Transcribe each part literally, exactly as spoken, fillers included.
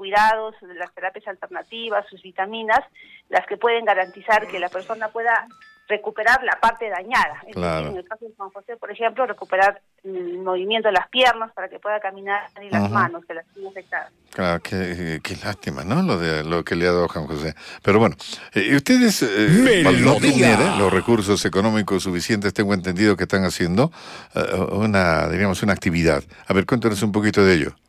cuidados, las terapias alternativas, sus vitaminas, las que pueden garantizar que la persona pueda recuperar la parte dañada. Es claro. decir, en el caso de Juan José, por ejemplo, recuperar el movimiento de las piernas para que pueda caminar y las uh-huh. manos que las tiene afectadas. Claro, qué, qué lástima, ¿no? Lo de lo que le ha dado Juan José. Pero bueno, eh, ustedes eh, al no tener eh, los recursos económicos suficientes, tengo entendido que están haciendo eh, una, diríamos, una actividad. A ver, cuéntanos un poquito de ello.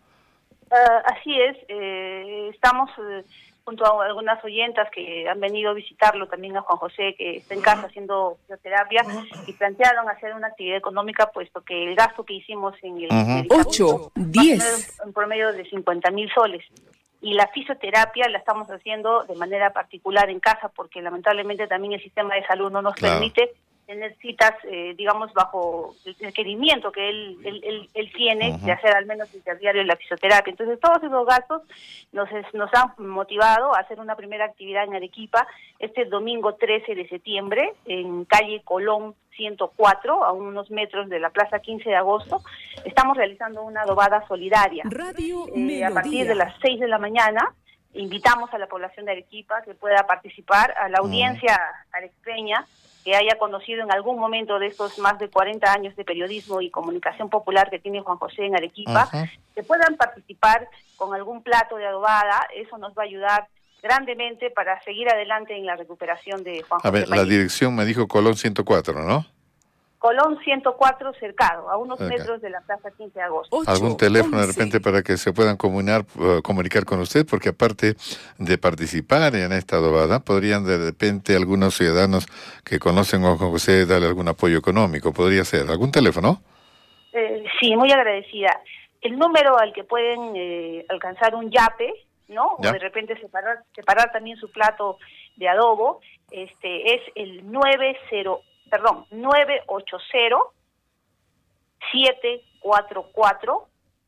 Uh, así es, eh, estamos eh, junto a algunas oyentas que han venido a visitarlo, también a Juan José, que está en casa haciendo fisioterapia, y plantearon hacer una actividad económica, puesto que el gasto que hicimos en el uh-huh. ocho, diez en promedio de cincuenta mil soles. Y la fisioterapia la estamos haciendo de manera particular en casa, porque lamentablemente también el sistema de salud no nos claro. permite tener citas, eh, digamos, bajo el requerimiento que él él, él, él tiene uh-huh. de hacer al menos interdiario la fisioterapia. Entonces, todos esos gastos nos, nos han motivado a hacer una primera actividad en Arequipa este domingo trece de septiembre, en calle Colón ciento cuatro, a unos metros de la Plaza quince de agosto. Estamos realizando una adobada solidaria. Radio eh, a partir de las seis de la mañana, invitamos a la población de Arequipa que pueda participar, a la audiencia uh-huh. arequipeña, que haya conocido en algún momento de estos más de cuarenta años de periodismo y comunicación popular que tiene Juan José en Arequipa, uh-huh. que puedan participar con algún plato de adobada. Eso nos va a ayudar grandemente para seguir adelante en la recuperación de Juan José. A ver, Payés. La dirección me dijo Colón ciento cuatro, ¿no? Colón ciento cuatro, cercado, a unos okay. metros de la Plaza quince de agosto. ocho, ¿algún teléfono once. De repente para que se puedan comunicar, uh, comunicar con usted? Porque aparte de participar en esta adobada, podrían de repente algunos ciudadanos que conocen a Juan José darle algún apoyo económico. ¿Podría ser? ¿Algún teléfono? Eh, sí, muy agradecida. El número al que pueden eh, alcanzar un yape, ¿no? ¿Ya? O de repente separar, separar también su plato de adobo, este es el nueve cero perdón, nueve ocho cero, siete cuatro cuatro,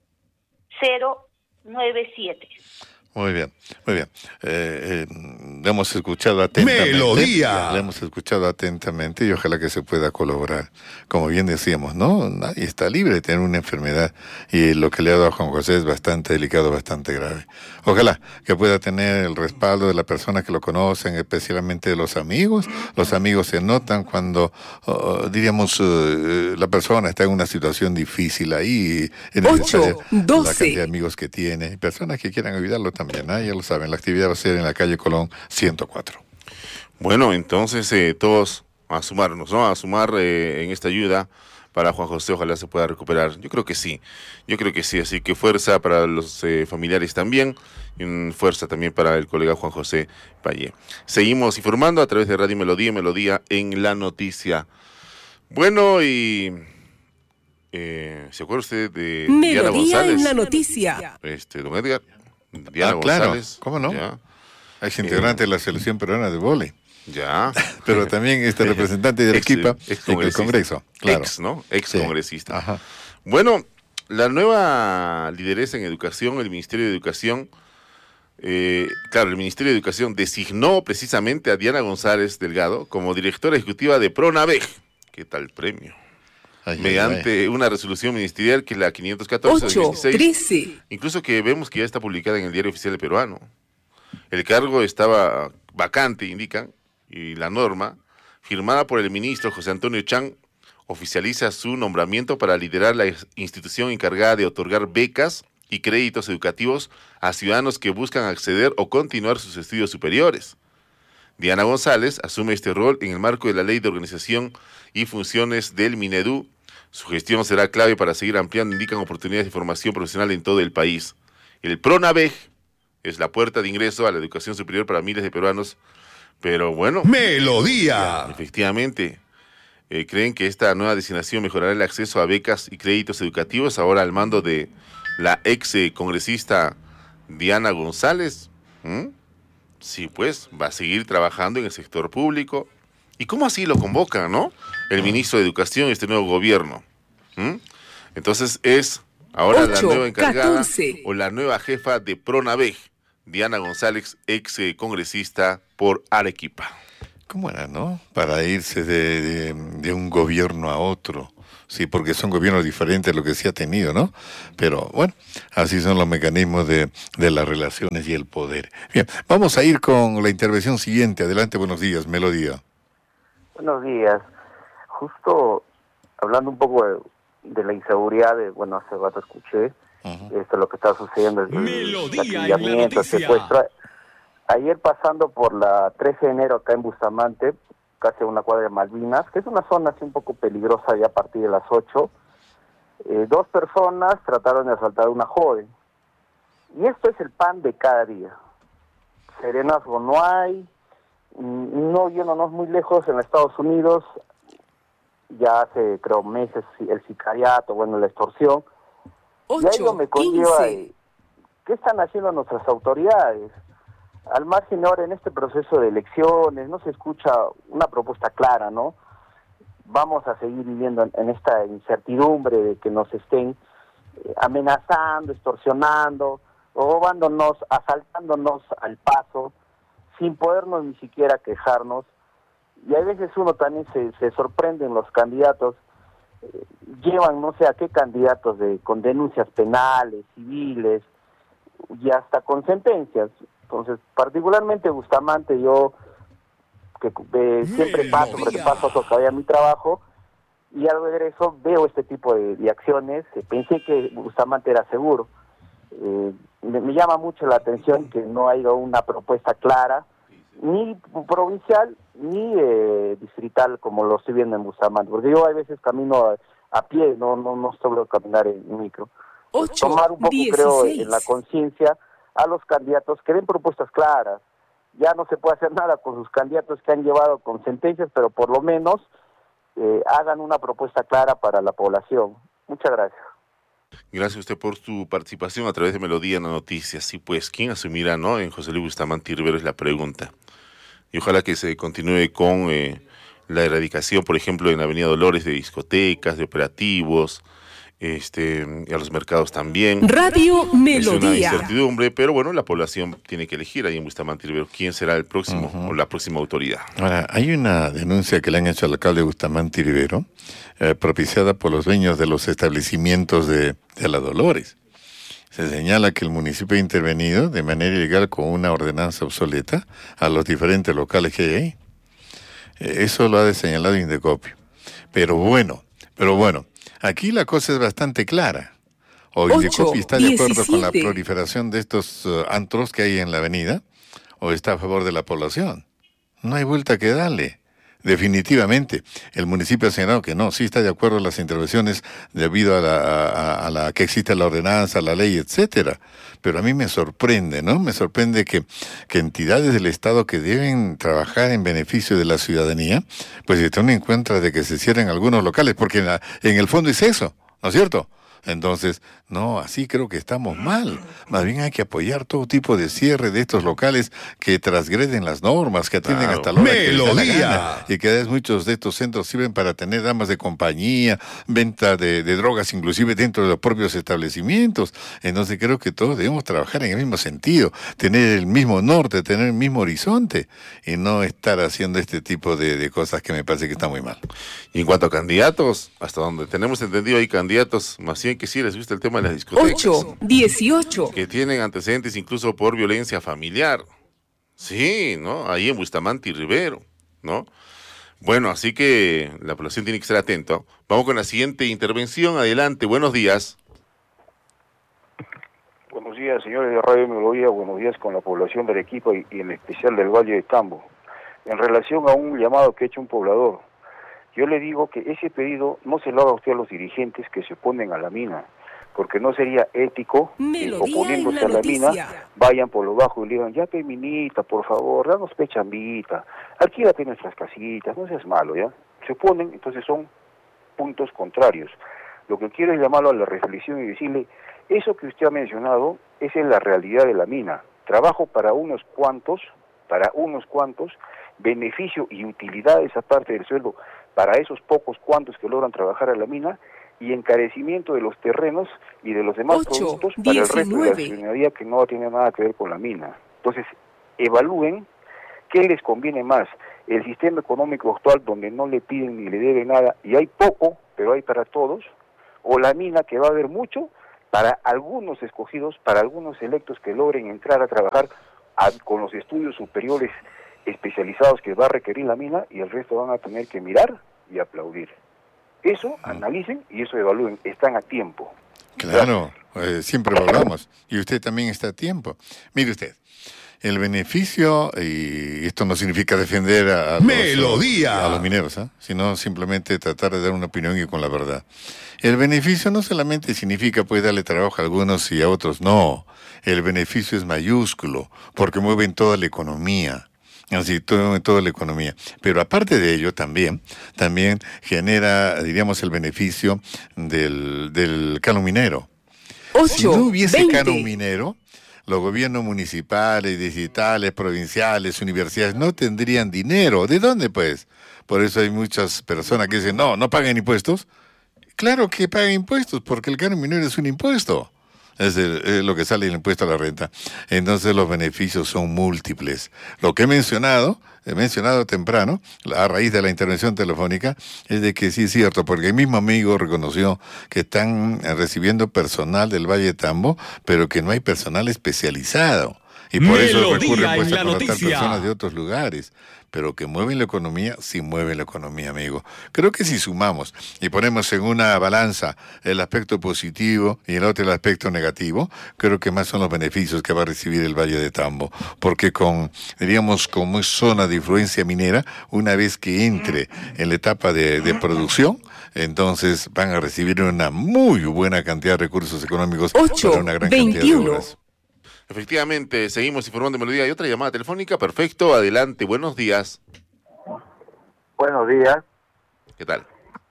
cero nueve siete. Muy bien, muy bien. Eh, eh, le hemos escuchado atentamente. ¡Melodía! Le hemos escuchado atentamente y ojalá que se pueda colaborar. Como bien decíamos, ¿no? Nadie está libre de tener una enfermedad y lo que le ha dado a Juan José es bastante delicado, bastante grave. Ojalá que pueda tener el respaldo de la persona que lo conocen, especialmente de los amigos. Los amigos se notan cuando, uh, diríamos, uh, la persona está en una situación difícil ahí. Es necesaria la cantidad de amigos que tiene, personas que quieran ayudarlo también. También, ¿eh? Ya lo saben, la actividad va a ser en la calle Colón ciento cuatro. Bueno, entonces eh, todos a sumarnos, ¿no? A sumar eh, en esta ayuda para Juan José, ojalá se pueda recuperar. Yo creo que sí, yo creo que sí, así que fuerza para los eh, familiares también, y un fuerza también para el colega Juan José Payés. Seguimos informando a través de Radio Melodía, Melodía en la noticia. Bueno, y... Eh, ¿se acuerda usted de Melodía Diana González? En la noticia. Este, don Edgar. Diana ah, claro, González, ¿cómo no? Ya. Es integrante eh, de la selección peruana de vóley. Ya. Pero también este representante de Arequipa en el Congreso. Claro. Ex, ¿no? Ex sí. congresista. Ajá. Bueno, la nueva lideresa en educación, el Ministerio de Educación, eh, claro, el Ministerio de Educación designó precisamente a Diana González Delgado como directora ejecutiva de PRONAVEJ. ¿Qué tal premio? Ay, mediante ay, ay. una resolución ministerial que es la quinientos catorce de dos mil dieciséis, incluso que vemos que ya está publicada en el Diario Oficial Peruano. El cargo estaba vacante, indican, y la norma, firmada por el ministro José Antonio Chang, oficializa su nombramiento para liderar la institución encargada de otorgar becas y créditos educativos a ciudadanos que buscan acceder o continuar sus estudios superiores. Diana González asume este rol en el marco de la Ley de Organización y Funciones del Minedu. Su gestión será clave para seguir ampliando, indican, oportunidades de formación profesional en todo el país. El PRONAVEJ es la puerta de ingreso a la educación superior para miles de peruanos, pero bueno... ¡Melodía! Efectivamente, eh, creen que esta nueva designación mejorará el acceso a becas y créditos educativos, ahora al mando de la ex eh, congresista Diana González. ¿Mm? Sí, pues, va a seguir trabajando en el sector público. ¿Y cómo así lo convoca, no? El ministro de Educación y este nuevo gobierno. ¿Mm? Entonces es ahora ocho, la nueva encargada catorce. O la nueva jefa de PRONAVEJ, Diana González, ex congresista por Arequipa. ¿Cómo era, no? Para irse de, de, de un gobierno a otro, Sí, porque son gobiernos diferentes a lo que se ha tenido, ¿no? Pero bueno, así son los mecanismos de, de las relaciones y el poder. Bien, vamos a ir con la intervención siguiente. Adelante, buenos días, Melodía. Buenos días. Justo hablando un poco de, de la inseguridad, de, bueno, hace rato escuché uh-huh. esto, lo que está sucediendo, el, el acribillamiento, el secuestro. Ayer pasando por la trece de enero acá en Bustamante, casi a una cuadra de Malvinas, que es una zona así un poco peligrosa ya a partir de las ocho, eh, dos personas trataron de asaltar a una joven. Y esto es el pan de cada día. Serenazgo no hay, no yéndonos muy lejos, en Estados Unidos, ya hace creo meses el sicariato, bueno, la extorsión. Y ahí no me conlleva, eh, ¿qué están haciendo nuestras autoridades? Al margen ahora en este proceso de elecciones no se escucha una propuesta clara, ¿no? Vamos a seguir viviendo en, en esta incertidumbre de que nos estén eh, amenazando, extorsionando, robándonos, asaltándonos al paso, sin podernos ni siquiera quejarnos. Y a veces uno también se, se sorprende en los candidatos, eh, llevan no sé a qué candidatos de con denuncias penales, civiles, y hasta con sentencias. Entonces, particularmente Bustamante, yo que eh, siempre paso, porque paso a tocar a mi trabajo, y al regreso veo este tipo de, de acciones. Eh, pensé que Bustamante era seguro. Eh, me, me llama mucho la atención que no haya una propuesta clara, ni provincial, ni eh, distrital, como lo estoy viendo en Bustamante, porque yo a veces camino a, a pie, no no no suelo caminar en micro. ocho, Tomar un poco, dieciséis. Creo, en la conciencia a los candidatos que den propuestas claras. Ya no se puede hacer nada con sus candidatos que han llevado con sentencias, pero por lo menos eh, hagan una propuesta clara para la población. Muchas gracias. Gracias a usted por su participación a través de Melodía en la Noticias. Sí, pues, ¿quién asumirá, no? En José Luis Bustamante Rivero es la pregunta. Y ojalá que se continúe con eh, la erradicación, por ejemplo, en la Avenida Dolores, de discotecas, de operativos, este, a los mercados también. Radio Melodía. Es una incertidumbre, pero bueno, la población tiene que elegir ahí en Bustamante Rivero quién será el próximo uh-huh. o la próxima autoridad. Ahora, hay una denuncia que le han hecho al alcalde de Bustamante Rivero, eh, propiciada por los dueños de los establecimientos de, de la Dolores. Se señala que el municipio ha intervenido de manera ilegal con una ordenanza obsoleta a los diferentes locales que hay ahí. Eh, eso lo ha señalado Indecopio. Pero bueno, pero bueno. Aquí la cosa es bastante clara. O Indecopi está de acuerdo con la proliferación de estos uh, antros que hay en la avenida, o está a favor de la población. No hay vuelta que darle. Definitivamente, el municipio ha señalado que no, sí está de acuerdo en las intervenciones debido a la, a, a la que existe la ordenanza, la ley, etcétera. Pero a mí me sorprende, ¿no? Me sorprende que, que entidades del Estado que deben trabajar en beneficio de la ciudadanía, pues estén en contra de que se cierren algunos locales, porque en, la, en el fondo es eso, ¿no es cierto? Entonces, no, así creo que estamos mal. Más bien hay que apoyar todo tipo de cierre de estos locales que transgreden las normas, que atienden claro. hasta la hora que les da la gana. Y que además muchos de estos centros sirven para tener damas de compañía, venta de, de drogas inclusive dentro de los propios establecimientos. Entonces creo que todos debemos trabajar en el mismo sentido, tener el mismo norte, tener el mismo horizonte y no estar haciendo este tipo de, de cosas que me parece que está muy mal. Y en cuanto a candidatos, hasta donde tenemos entendido hay candidatos más bien que sí les gusta el tema de las discotecas. ocho, dieciocho. Que tienen antecedentes incluso por violencia familiar. Sí, ¿no? Ahí en Bustamante y Rivero, ¿no? Bueno, así que la población tiene que estar atenta. Vamos con la siguiente intervención. Adelante, buenos días. Buenos días, señores de Radio Melodía. Buenos días con la población del equipo y, y en especial del Valle de Tambo. En relación a un llamado que ha hecho un poblador, yo le digo que ese pedido no se lo haga usted a los dirigentes que se oponen a la mina, porque no sería ético que oponiéndose a la mina vayan por lo bajo y le digan, ya pe minita, por favor, danos pe chambita, alquílate nuestras casitas, no seas malo, ¿ya? Se oponen, entonces son puntos contrarios. Lo que quiero es llamarlo a la reflexión y decirle, eso que usted ha mencionado, esa es la realidad de la mina. Trabajo para unos cuantos, para unos cuantos, beneficio y utilidad de esa parte del sueldo para esos pocos cuantos que logran trabajar a la mina, y encarecimiento de los terrenos y de los demás ocho, productos para diecinueve. El resto de la ciudadanía que no tiene nada que ver con la mina. Entonces, evalúen ¿Qué les conviene más? El sistema económico actual donde no le piden ni le deben nada y hay poco, pero hay para todos, o la mina que va a haber mucho para algunos escogidos, para algunos electos que logren entrar a trabajar a, con los estudios superiores especializados que va a requerir la mina y el resto van a tener que mirar y aplaudir. Eso analicen y eso evalúen, están a tiempo. Claro, eh, siempre lo hablamos y usted también está a tiempo. Mire usted, el beneficio, y esto no significa defender a, a, Melodía. Los, a los mineros, ¿eh? Sino simplemente tratar de dar una opinión y con la verdad. El beneficio no solamente significa pues darle trabajo a algunos y a otros, no. El beneficio es mayúsculo porque mueven toda la economía. Así, todo, toda la economía. Pero aparte de ello, también, también genera, diríamos, el beneficio del, del canon minero. Si no hubiese canon minero, los gobiernos municipales, distritales, provinciales, universidades, no tendrían dinero. ¿De dónde, pues? Por eso hay muchas personas que dicen, no, no paguen impuestos. Claro que pagan impuestos, porque el canon minero es un impuesto. Es, el, es lo que sale del impuesto a la renta. Entonces los beneficios son múltiples. Lo que he mencionado, he mencionado temprano, a raíz de la intervención telefónica, es de que sí es cierto, porque el mismo amigo reconoció que están recibiendo personal del Valle de Tambo, pero que no hay personal especializado. Y por Melodía eso recurren pues, a la contratar noticia. personas de otros lugares. Pero que mueven la economía, sí mueven la economía, amigo. Creo que si sumamos y ponemos en una balanza el aspecto positivo y el otro el aspecto negativo, creo que más son los beneficios que va a recibir el Valle de Tambo. Porque con, diríamos, como es zona de influencia minera, una vez que entre en la etapa de, de producción, entonces van a recibir una muy buena cantidad de recursos económicos para una gran cantidad de obras. Efectivamente, seguimos informando de Melodía. Hay otra llamada telefónica, perfecto, adelante, buenos días. Buenos días. ¿Qué tal?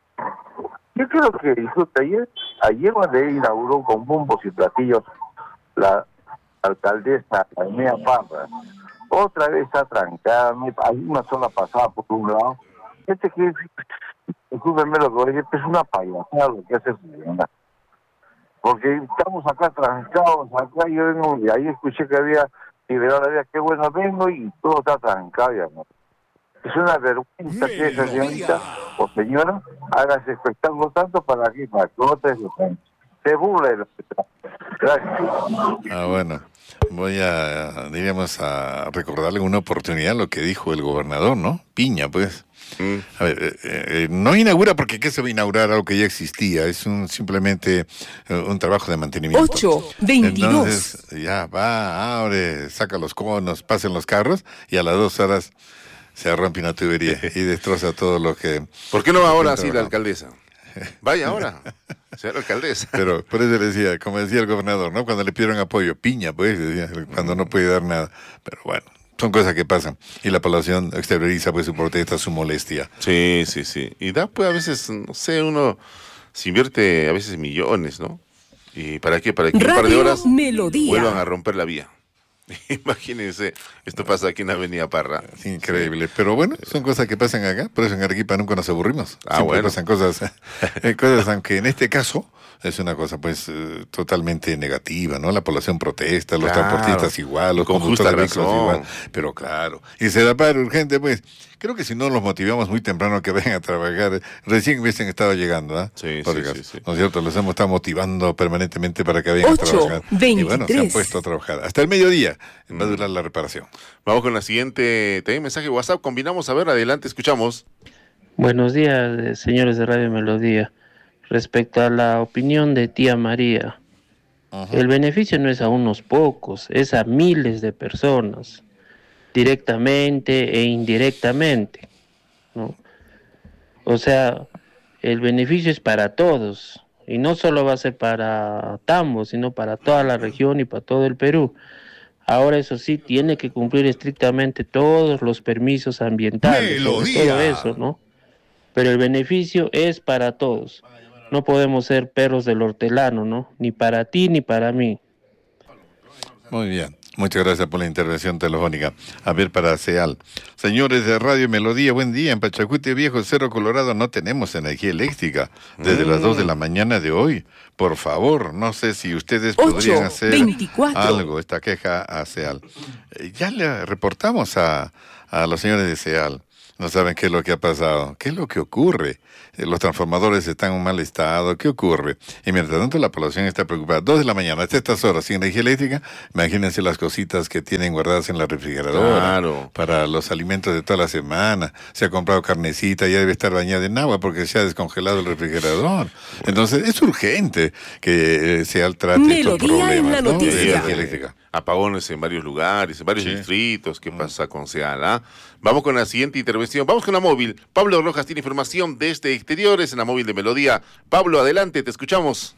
Yo creo que disfruta ayer, ayer cuando inauguró con bombos y platillos la alcaldesa Aimea Parra, otra vez está trancada, hay una sola pasada por un lado. Este que, discúlpenme lo que voy a decir, es una payasada lo que hace su señora. Porque estamos acá trancados, acá yo vengo, y ahí escuché que había liberado la vida, qué bueno, vengo y todo está trancado ya, ¿no? Es una vergüenza que esa señorita o señora haga ese espectáculo tanto para aquí, para que otra se burle de lo que está. Gracias. Ah, bueno, voy a, diríamos, a recordarle una oportunidad lo que dijo el gobernador, ¿no? Piña, pues. Mm. A ver, eh, eh, no inaugura porque ¿qué se va a inaugurar? Algo que ya existía, es un simplemente uh, un trabajo de mantenimiento. ocho veintidós. Entonces, ya va, abre, saca los conos, pasen los carros y a las dos horas se rompe una tubería y destroza todo lo que... ¿Por qué no va ahora así la alcaldesa? Vaya ahora, señora alcaldesa. Pero por eso le decía, como decía el gobernador, ¿no? Cuando le pidieron apoyo, piña, pues, decía, cuando no puede dar nada. Pero bueno, son cosas que pasan. Y la población exterioriza pues su protesta, su molestia. Sí, sí, sí. Y da pues a veces, no sé, uno se invierte a veces millones, ¿no? ¿Y para qué? Para que en un par de horas Melodía. vuelvan a romper la vía. Imagínense, esto pasa aquí en Avenida Parra. Es increíble, sí. Pero bueno, son cosas que pasan acá, por eso en Arequipa nunca nos aburrimos. Ah, Siempre bueno. pasan cosas, cosas, aunque en este caso es una cosa pues eh, totalmente negativa, ¿no? La población protesta, los Claro. transportistas igual, los Con conductores de justa vehículos razón. igual, pero claro, y se da para urgente pues. Creo que si no los motivamos muy temprano a que vengan a trabajar, recién hubiesen estado llegando, ¿ah? Sí, Por sí, caso, sí, sí. ¿no es cierto? Los hemos estado motivando permanentemente para que vengan a ocho trabajar. Y bueno, se han veintitrés. puesto a trabajar. Hasta el mediodía va a durar la reparación. Vamos con la siguiente, también mensaje de WhatsApp, combinamos, a ver, adelante, escuchamos. Buenos días, eh, señores de Radio Melodía. Respecto a la opinión de tía María, Ajá. el beneficio no es a unos pocos, es a miles de personas, directamente e indirectamente, ¿no? O sea, el beneficio es para todos, y no solo va a ser para Tambo, sino para toda la región y para todo el Perú. Ahora, eso sí, tiene que cumplir estrictamente todos los permisos ambientales, sobre todo eso, ¿no? Pero el beneficio es para todos. No podemos ser perros del hortelano, ¿no? Ni para ti ni para mí. Muy bien. Muchas gracias por la intervención telefónica. A ver, para SEAL. Señores de Radio Melodía, buen día. En Pachacuti Viejo, Cerro Colorado, no tenemos energía eléctrica desde mm. las dos de la mañana de hoy. Por favor, no sé si ustedes podrían hacer veinticuatro algo, esta queja a SEAL. Eh, ya le reportamos a, a los señores de SEAL. No saben qué es lo que ha pasado, qué es lo que ocurre. Eh, los transformadores están en un mal estado, ¿qué ocurre? Y mientras tanto la población está preocupada. Dos de la mañana, hasta estas horas, sin energía eléctrica, imagínense las cositas que tienen guardadas en la refrigeradora. Claro. Para los alimentos de toda la semana. Se ha comprado carnecita, ya debe estar bañada en agua porque se ha descongelado el refrigerador. Entonces es urgente que eh, SEAL trate estos problemas, ¿no? De energía eléctrica. Apagones en varios lugares, en varios sí. distritos. ¿Qué mm. pasa con SEAL? ¿Ah? Vamos con la siguiente intervención. Vamos con la móvil. Pablo Rojas tiene información desde exteriores en la móvil de Melodía. Pablo, adelante, te escuchamos.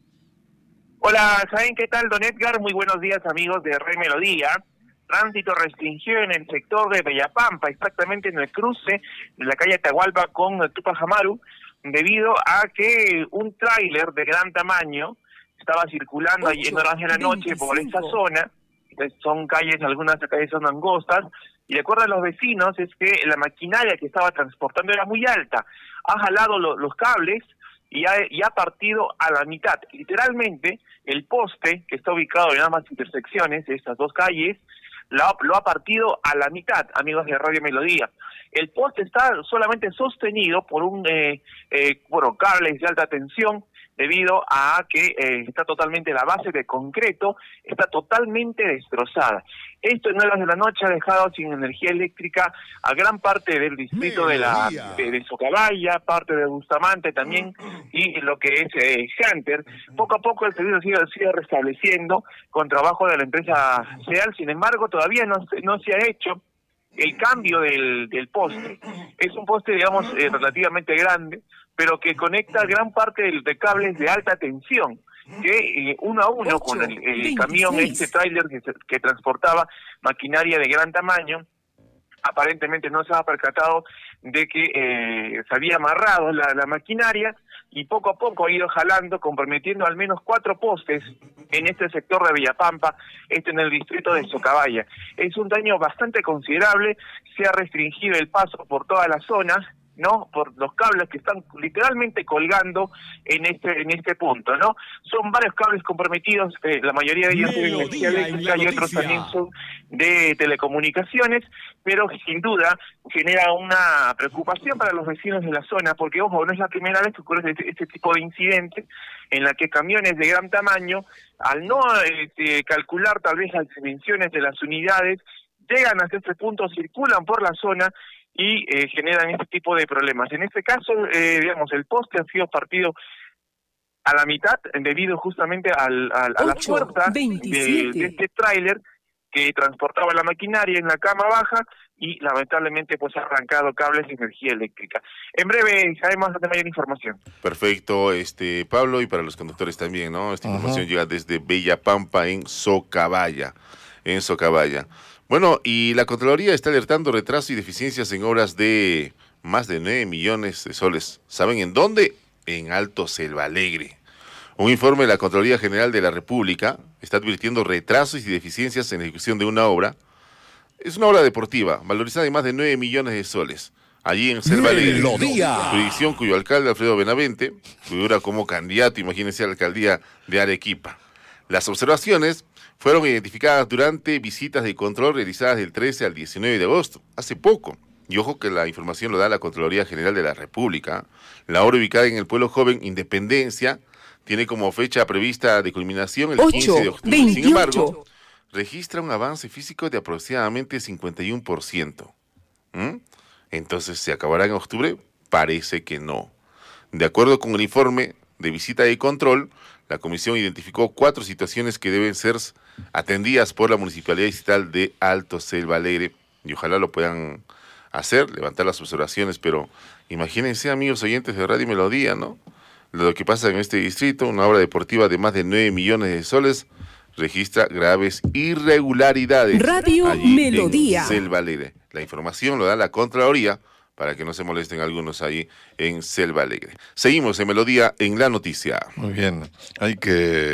Hola, ¿saben qué tal, don Edgar? Muy buenos días, amigos de Red Melodía. Tránsito restringido en el sector de Bellapampa, exactamente en el cruce de la calle Atahualpa con Tupac Amaru, debido a que un tráiler de gran tamaño estaba circulando allí en horas de la noche por esta zona. Son calles, algunas calles son angostas, y de acuerdo a los vecinos es que la maquinaria que estaba transportando era muy alta, ha jalado lo, los cables y ha, y ha partido a la mitad. Literalmente, el poste que está ubicado en ambas intersecciones de estas dos calles, lo, lo ha partido a la mitad, amigos de Radio Melodía. El poste está solamente sostenido por un eh, eh, bueno, cables de alta tensión, debido a que eh, está totalmente, la base de concreto está totalmente destrozada. Esto en horas de la noche ha dejado sin energía eléctrica a gran parte del distrito de la de, de Socabaya, parte de Bustamante también, y lo que es eh, Hunter. Poco a poco el servicio sigue, sigue restableciendo con trabajo de la empresa SEAL, sin embargo todavía no, no se ha hecho el cambio del, del poste. Es un poste, digamos, eh, relativamente grande, pero que conecta gran parte de, de cables de alta tensión, que eh, uno a uno con el, el camión, este tráiler que, que transportaba maquinaria de gran tamaño, aparentemente no se ha percatado de que eh, se había amarrado la, la maquinaria y poco a poco ha ido jalando, comprometiendo al menos cuatro postes en este sector de Villapampa, este en el distrito de Socabaya. Es un daño bastante considerable, se ha restringido el paso por toda la zona, ¿no? Por los cables que están literalmente colgando en este en este punto, ¿no? Son varios cables comprometidos, eh, la mayoría de ellos tienen energía eléctrica y otros también son de telecomunicaciones, pero sin duda genera una preocupación para los vecinos de la zona, porque, ojo, no es la primera vez que ocurre este, este tipo de incidentes en la que camiones de gran tamaño, al no este, calcular tal vez las dimensiones de las unidades, llegan hasta este punto, circulan por la zona y eh, generan este tipo de problemas. En este caso, eh, digamos, el poste ha sido partido a la mitad debido justamente al, al, a la fuerza de, de este tráiler que transportaba la maquinaria en la cama baja y lamentablemente pues ha arrancado cables de energía eléctrica. En breve sabemos de mayor información. Perfecto, este Pablo, y para los conductores también, ¿no? Esta información uh-huh. llega desde Bellapampa en Socabaya, en Socabaya. Bueno, y la Contraloría está alertando retraso y deficiencias en obras de más de nueve millones de soles. ¿Saben en dónde? En Alto Selva Alegre. Un informe de la Contraloría General de la República está advirtiendo retrasos y deficiencias en la ejecución de una obra. Es una obra deportiva, valorizada en más de nueve millones de soles. Allí en Selva Alegre, jurisdicción cuyo alcalde, Alfredo Benavente, figura como candidato, imagínense, a la alcaldía de Arequipa. Las observaciones fueron identificadas durante visitas de control realizadas del trece al diecinueve de agosto, hace poco. Y ojo que la información lo da la Contraloría General de la República. La obra, ubicada en el pueblo joven Independencia, tiene como fecha prevista de culminación el quince de octubre. Sin embargo, registra un avance físico de aproximadamente cincuenta y uno por ciento. ¿Mm? Entonces, ¿se acabará en octubre? Parece que no. De acuerdo con el informe de visita y control, la comisión identificó cuatro situaciones que deben ser atendidas por la Municipalidad Distrital de Alto Selva Alegre, y ojalá lo puedan hacer, levantar las observaciones, pero imagínense, amigos oyentes de Radio Melodía, ¿no? Lo que pasa en este distrito, una obra deportiva de más de nueve millones de soles, registra graves irregularidades. Radio allí Melodía. En Selva Alegre. La información lo da la Contraloría, para que no se molesten algunos ahí en Selva Alegre. Seguimos en Melodía en la noticia. Muy bien, hay que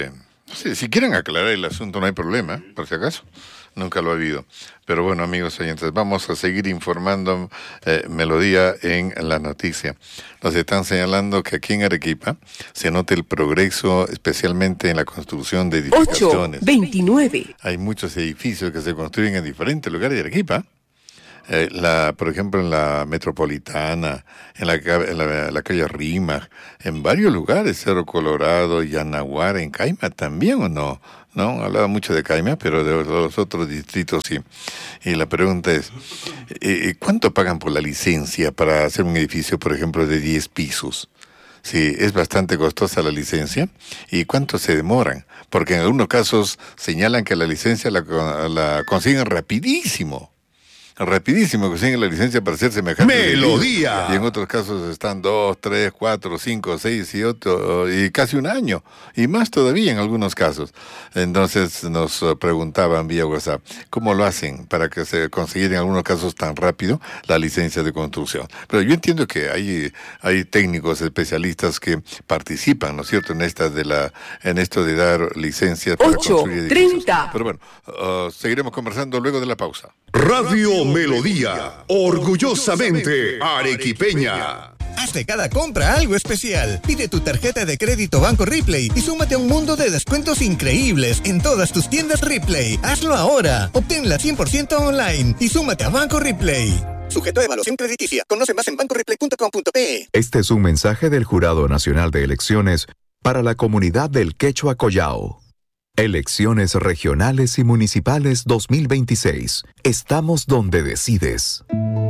Sí, si quieren aclarar el asunto no hay problema, por si acaso. Nunca lo ha habido. Pero bueno, amigos oyentes, vamos a seguir informando eh, Melodía en la noticia. Nos están señalando que aquí en Arequipa se nota el progreso, especialmente en la construcción de edificaciones. ocho veintinueve. Hay muchos edificios que se construyen en diferentes lugares de Arequipa. Eh, la, por ejemplo, en la Metropolitana, en la, en la, la calle Rímac, en varios lugares, Cerro Colorado, Yanaguara, en Caima también, ¿o no? No, hablaba mucho de Caima, pero de los otros distritos sí. Y la pregunta es, eh, ¿cuánto pagan por la licencia para hacer un edificio, por ejemplo, de diez pisos? Sí, es bastante costosa la licencia. ¿Y cuánto se demoran? Porque en algunos casos señalan que la licencia la, la consiguen rapidísimo. Rapidísimo consiguen la licencia para hacer semejante Melodía. Y en otros casos están dos, tres, cuatro, cinco, seis y otro, y casi un año. Y más todavía en algunos casos. Entonces nos preguntaban vía WhatsApp, ¿cómo lo hacen para que se consiga en algunos casos tan rápido la licencia de construcción? Pero yo entiendo que hay, hay técnicos especialistas que participan, ¿no es cierto?, en esta de la, en esto de dar licencias para construir edificios. ocho treinta. Pero bueno, uh, seguiremos conversando luego de la pausa. Radio Melodía, orgullosamente arequipeña. Haz de cada compra algo especial. Pide tu tarjeta de crédito Banco Ripley y súmate a un mundo de descuentos increíbles en todas tus tiendas Ripley. Hazlo ahora. Obténla cien por ciento online y súmate a Banco Ripley. Sujeto a evaluación crediticia. Conoce más en banco ripley punto com punto pe. Este es un mensaje del Jurado Nacional de Elecciones para la comunidad del Quechua Collao. Elecciones regionales y municipales dos mil veintiséis. Estamos donde decides.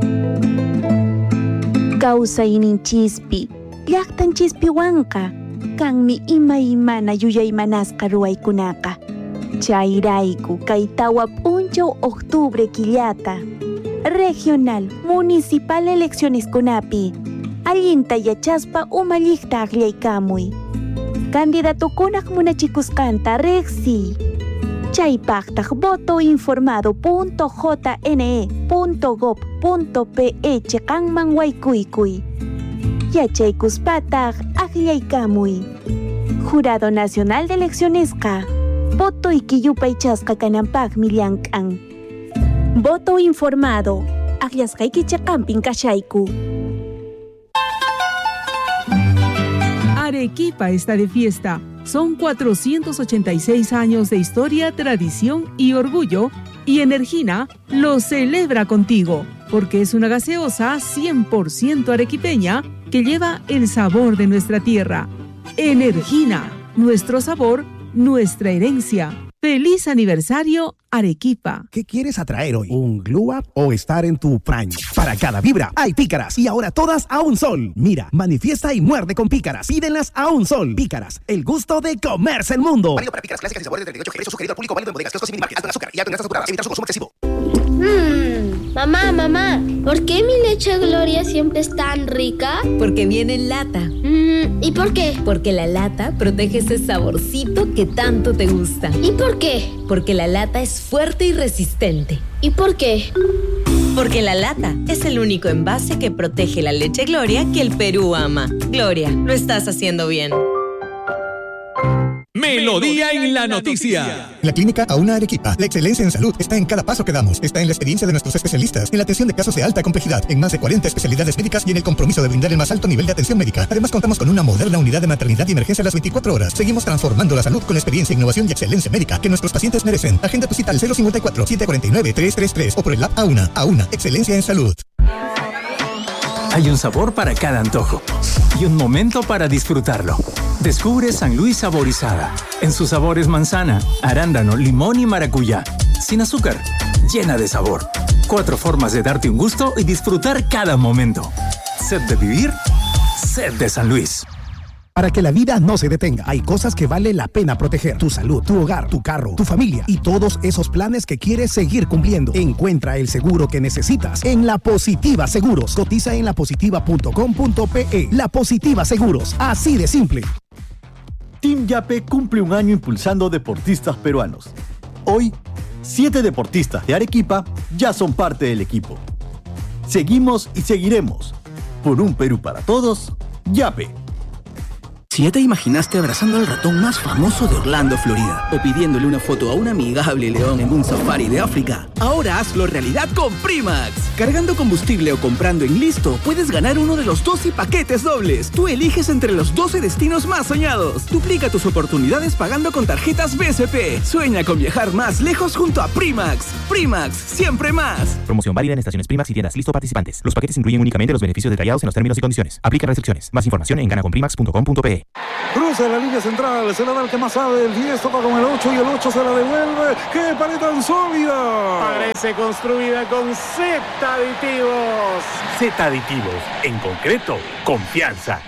Causa ininchispi, llaqtan chispiwanka, kanmi ima imana yuyaymanasqa ruwaykunaqa. Chayrayku kaytawa p'unchaw octubre killata. Regional, municipal elecciones kunapi. Allinta yachaspa umalliqta aqllaykamuy. Candidatukunaq munachikusqanta reqsi. Chaypaqtaq voto informado punto j n e punto gob punto pe chiqanman waykuykuy. Yachaykuspataq aqllaykamuy. Jurado Nacional de Eleccionesqa voto iquiyupay chasqa kananpaqmi llank'an. Voto informado. Aqllasqayki chiqanpin kashayku. Arequipa está de fiesta. Son cuatrocientos ochenta y seis años de historia, tradición y orgullo, y Energina lo celebra contigo, porque es una gaseosa cien por ciento arequipeña que lleva el sabor de nuestra tierra. Energina, nuestro sabor, nuestra herencia. ¡Feliz aniversario, Arequipa! ¿Qué quieres atraer hoy? ¿Un glow up o estar en tu prime? Para cada vibra hay pícaras y ahora todas a un sol. Mira, manifiesta y muerde con pícaras. Pídenlas a un sol. Pícaras, el gusto de comerse el mundo. Válido para pícaras clásicas y sabores de treinta y ocho G. Precio sugerido al público, válido en bodegas, kioscos y minimarkets. Alto en azúcar y alto en grasas saturadas. Evitar su consumo excesivo. Mmm, mamá, mamá, ¿por qué mi leche Gloria siempre es tan rica? Porque viene en lata. Mm, ¿y por qué? Porque la lata protege ese saborcito que tanto te gusta. ¿Y por qué? Porque la lata es fuerte y resistente. ¿Y por qué? Porque la lata es el único envase que protege la leche Gloria que el Perú ama. Gloria, lo estás haciendo bien. Melodía en la noticia. La Clínica Auna Arequipa. La excelencia en salud está en cada paso que damos. Está en la experiencia de nuestros especialistas, en la atención de casos de alta complejidad, en más de cuarenta especialidades médicas y en el compromiso de brindar el más alto nivel de atención médica. Además, contamos con una moderna unidad de maternidad y emergencia a las veinticuatro horas. Seguimos transformando la salud con experiencia, innovación y excelencia médica que nuestros pacientes merecen. Agenda tu cita al cero cincuenta y cuatro, setecientos cuarenta y nueve, trescientos treinta y tres o por el app Auna. Auna, excelencia en salud. Hay un sabor para cada antojo y un momento para disfrutarlo. Descubre San Luis Saborizada. En sus sabores manzana, arándano, limón y maracuyá. Sin azúcar, llena de sabor. Cuatro formas de darte un gusto y disfrutar cada momento. Sed de vivir, sed de San Luis. Para que la vida no se detenga, hay cosas que vale la pena proteger. Tu salud, tu hogar, tu carro, tu familia y todos esos planes que quieres seguir cumpliendo. Encuentra el seguro que necesitas en La Positiva Seguros. Cotiza en la positiva punto com punto pe. La Positiva Seguros, así de simple. Team Yape cumple un año impulsando deportistas peruanos. Hoy, siete deportistas de Arequipa ya son parte del equipo. Seguimos y seguiremos. Por un Perú para todos, Yape. Si ya te imaginaste abrazando al ratón más famoso de Orlando, Florida, o pidiéndole una foto a un amigable león en un safari de África, ahora hazlo realidad con Primax. Cargando combustible o comprando en Listo, puedes ganar uno de los doce paquetes dobles. Tú eliges entre los doce destinos más soñados. Duplica tus oportunidades pagando con tarjetas B C P. Sueña con viajar más lejos junto a Primax. Primax, siempre más. Promoción válida en estaciones Primax y tiendas Listo participantes. Los paquetes incluyen únicamente los beneficios detallados en los términos y condiciones. Aplica restricciones. Más información en gana con primax punto com punto pe. Cruza la línea central, se la da el que más sabe, el diez toca con el ocho y el ocho se la devuelve. ¡Qué pared tan sólida! Parece construida con Z aditivos. Z aditivos, en concreto, confianza.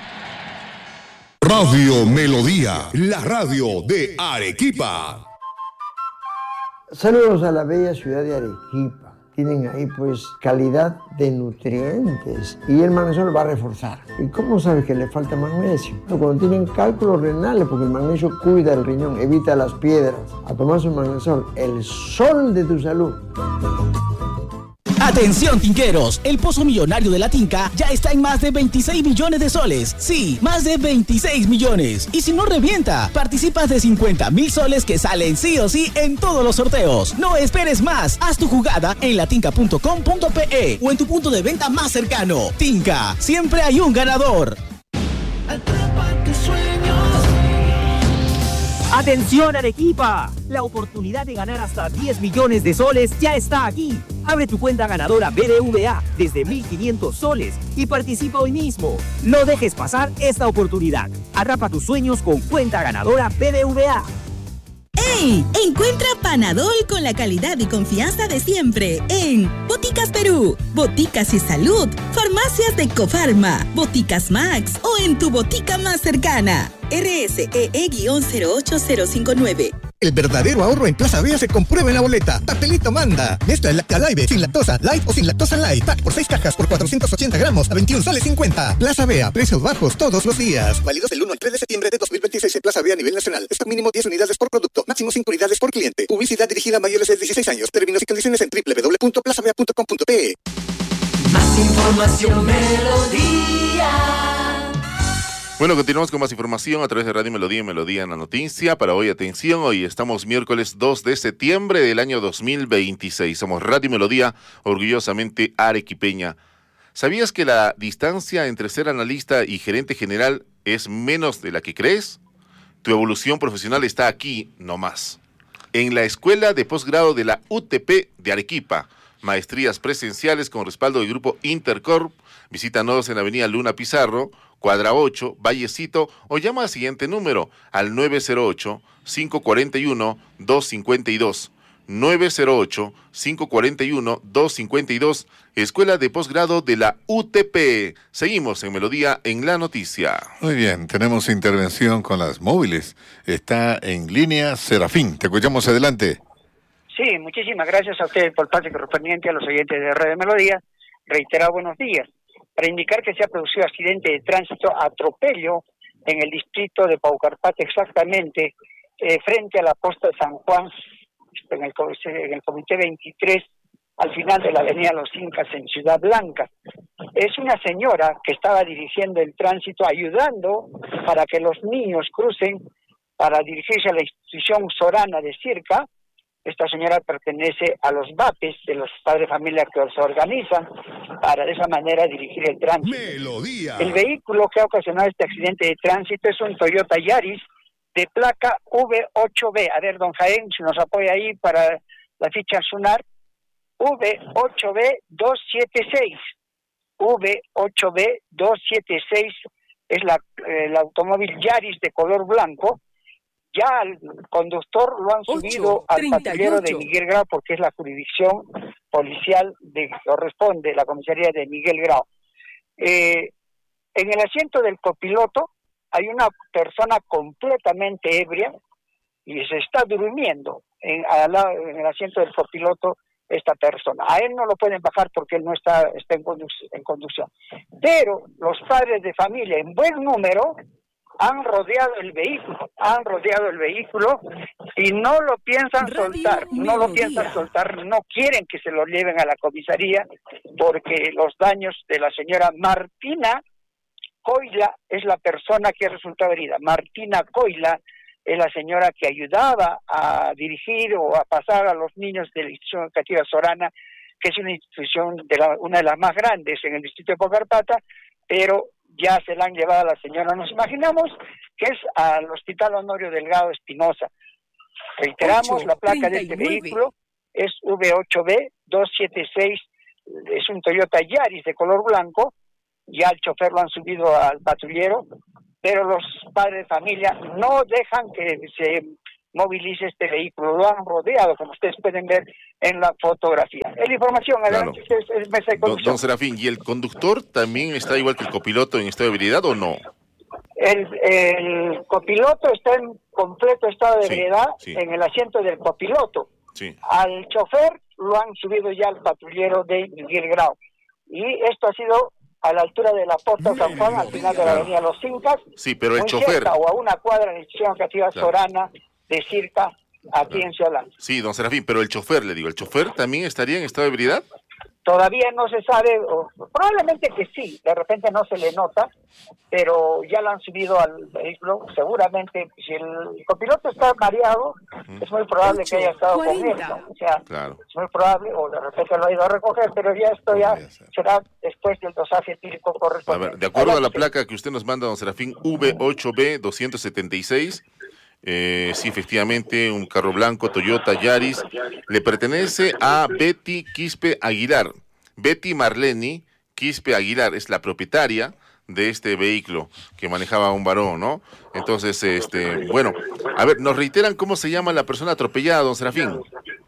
Radio Melodía, la radio de Arequipa. Saludos a la bella ciudad de Arequipa. Tienen ahí pues calidad de nutrientes y el magnesio va a reforzar. ¿Y cómo sabes que le falta magnesio? Cuando tienen cálculos renales, porque el magnesio cuida el riñón, evita las piedras. A tomar su magnesol, el sol de tu salud. Atención tinqueros, el pozo millonario de la Tinca ya está en más de veintiséis millones de soles. Sí, más de veintiséis millones. Y si no revienta, participas de cincuenta mil soles que salen sí o sí en todos los sorteos. No esperes más, haz tu jugada en latinca punto com punto pe o en tu punto de venta más cercano. Tinca, siempre hay un ganador. Atrapa tus sueños. ¡Atención Arequipa! La oportunidad de ganar hasta diez millones de soles ya está aquí. Abre tu cuenta ganadora B B V A desde mil quinientos soles y participa hoy mismo. No dejes pasar esta oportunidad. Atrapa tus sueños con cuenta ganadora B B V A. ¡Ey! Encuentra Panadol con la calidad y confianza de siempre en Boticas Perú, Boticas y Salud, Farmacias de Cofarma, Boticas Max o en tu botica más cercana. R S E E cero ocho cero cinco nueve. El verdadero ahorro en Plaza Vea se comprueba en la boleta. Papelito manda. Mezcla Lactalive sin lactosa, light o sin lactosa light. Pack por seis cajas por cuatrocientos ochenta gramos a veintiún soles cincuenta. Plaza Vea, precios bajos todos los días. Válidos del uno al tres de septiembre de dos mil veintiséis en Plaza Vea a nivel nacional. Stock mínimo diez unidades por producto. Máximo cinco unidades por cliente. Publicidad dirigida a mayores de dieciséis años. Términos y condiciones en doble u doble u doble u punto plaza vea punto com punto pe. Más información Melodía. Bueno, continuamos con más información a través de Radio Melodía y Melodía en la Noticia. Para hoy, atención, hoy estamos miércoles dos de septiembre del año dos mil veintiséis. Somos Radio Melodía, orgullosamente arequipeña. ¿Sabías que la distancia entre ser analista y gerente general es menos de la que crees? Tu evolución profesional está aquí, no más. En la Escuela de Posgrado de la U T P de Arequipa. Maestrías presenciales con respaldo del grupo Intercorp. Visítanos en la avenida Luna Pizarro, cuadra ocho, Vallecito, o llama al siguiente número, al nueve cero ocho, cinco cuatro uno, dos cinco dos. nueve cero ocho, cinco cuatro uno, dos cinco dos, Escuela de Posgrado de la U T P. Seguimos en Melodía en la Noticia. Muy bien, tenemos intervención con las móviles. Está en línea Serafín. Te escuchamos, adelante. Sí, muchísimas gracias a ustedes por el pase correspondiente a los oyentes de Radio Melodía. Reiterado buenos días. Para indicar que se ha producido accidente de tránsito, atropello en el distrito de Paucarpata, exactamente eh, frente a la posta de San Juan, en el, en el Comité veintitrés, al final de la avenida Los Incas en Ciudad Blanca. Es una señora que estaba dirigiendo el tránsito, ayudando para que los niños crucen para dirigirse a la institución Sorana de Circa. Esta señora pertenece a los V A P E S, de los padres de familia que se organizan para de esa manera dirigir el tránsito. Melodía. El vehículo que ha ocasionado este accidente de tránsito es un Toyota Yaris de placa V ocho B. A ver, don Jaén, si nos apoya ahí para la ficha Sunar. V ocho B dos siete seis. V ocho B dos siete seis es la, el automóvil Yaris de color blanco. Ya al conductor lo han subido al patrullero de Miguel Grau porque es la jurisdicción policial de que corresponde, la comisaría de Miguel Grau. Eh, en el asiento del copiloto hay una persona completamente ebria y se está durmiendo en, en el asiento del copiloto esta persona. A él no lo pueden bajar porque él no está, está en, conduc- en conducción. Pero los padres de familia en buen número han rodeado el vehículo, han rodeado el vehículo y no lo piensan soltar, no lo piensan soltar, no quieren que se lo lleven a la comisaría porque los daños de la señora Martina Coila es la persona que ha resultado herida. Martina Coila es la señora que ayudaba a dirigir o a pasar a los niños de la institución educativa Sorana, que es una institución, de la, una de las más grandes en el distrito de Pocarpata, pero ya se la han llevado a la señora, nos imaginamos que es al Hospital Honorio Delgado Espinosa. Reiteramos, la placa de este vehículo es V ocho B dos siete seis, es un Toyota Yaris de color blanco, ya el chofer lo han subido al patrullero, pero los padres de familia no dejan que se movilice este vehículo, lo han rodeado, como ustedes pueden ver en la fotografía. Es la información, adelante, Claro. ustedes, es mesa de Don, conducción. don Serafín, ¿y el conductor también está igual que el copiloto en estado de ebriedad o no? El, el copiloto está en completo estado de Sí, ebriedad sí. en el asiento del copiloto. Sí. Al chofer lo han subido ya al patrullero de Miguel Grau. Y esto ha sido a la altura de la Porta San Juan, al final de la Claro. avenida Los Incas, Sí, pero el muy chofer... cerca, o a una cuadra de la institución educativa Claro. Sorana de Circa, aquí en Ciudad Blanca. Sí, don Serafín, pero el chofer, le digo, ¿el chofer también estaría en estado de ebriedad? Todavía no se sabe, o, probablemente que sí, de repente no se le nota, pero ya lo han subido al vehículo, seguramente, si el copiloto está mareado, es muy probable que haya estado con él, ¿no? O sea, Claro. es muy probable, o de repente lo ha ido a recoger, pero ya esto ya será después del dosaje etílico A correspondiente. ver, de acuerdo a la Adelante. placa que usted nos manda, don Serafín, V ocho B dos setenta y seis, eh, sí, efectivamente, un carro blanco, Toyota Yaris, le pertenece a Betty Quispe Aguilar. Betty Marleni Quispe Aguilar es la propietaria de este vehículo que manejaba un varón, ¿no? Entonces, este, bueno, a ver, nos reiteran cómo se llama la persona atropellada, don Serafín.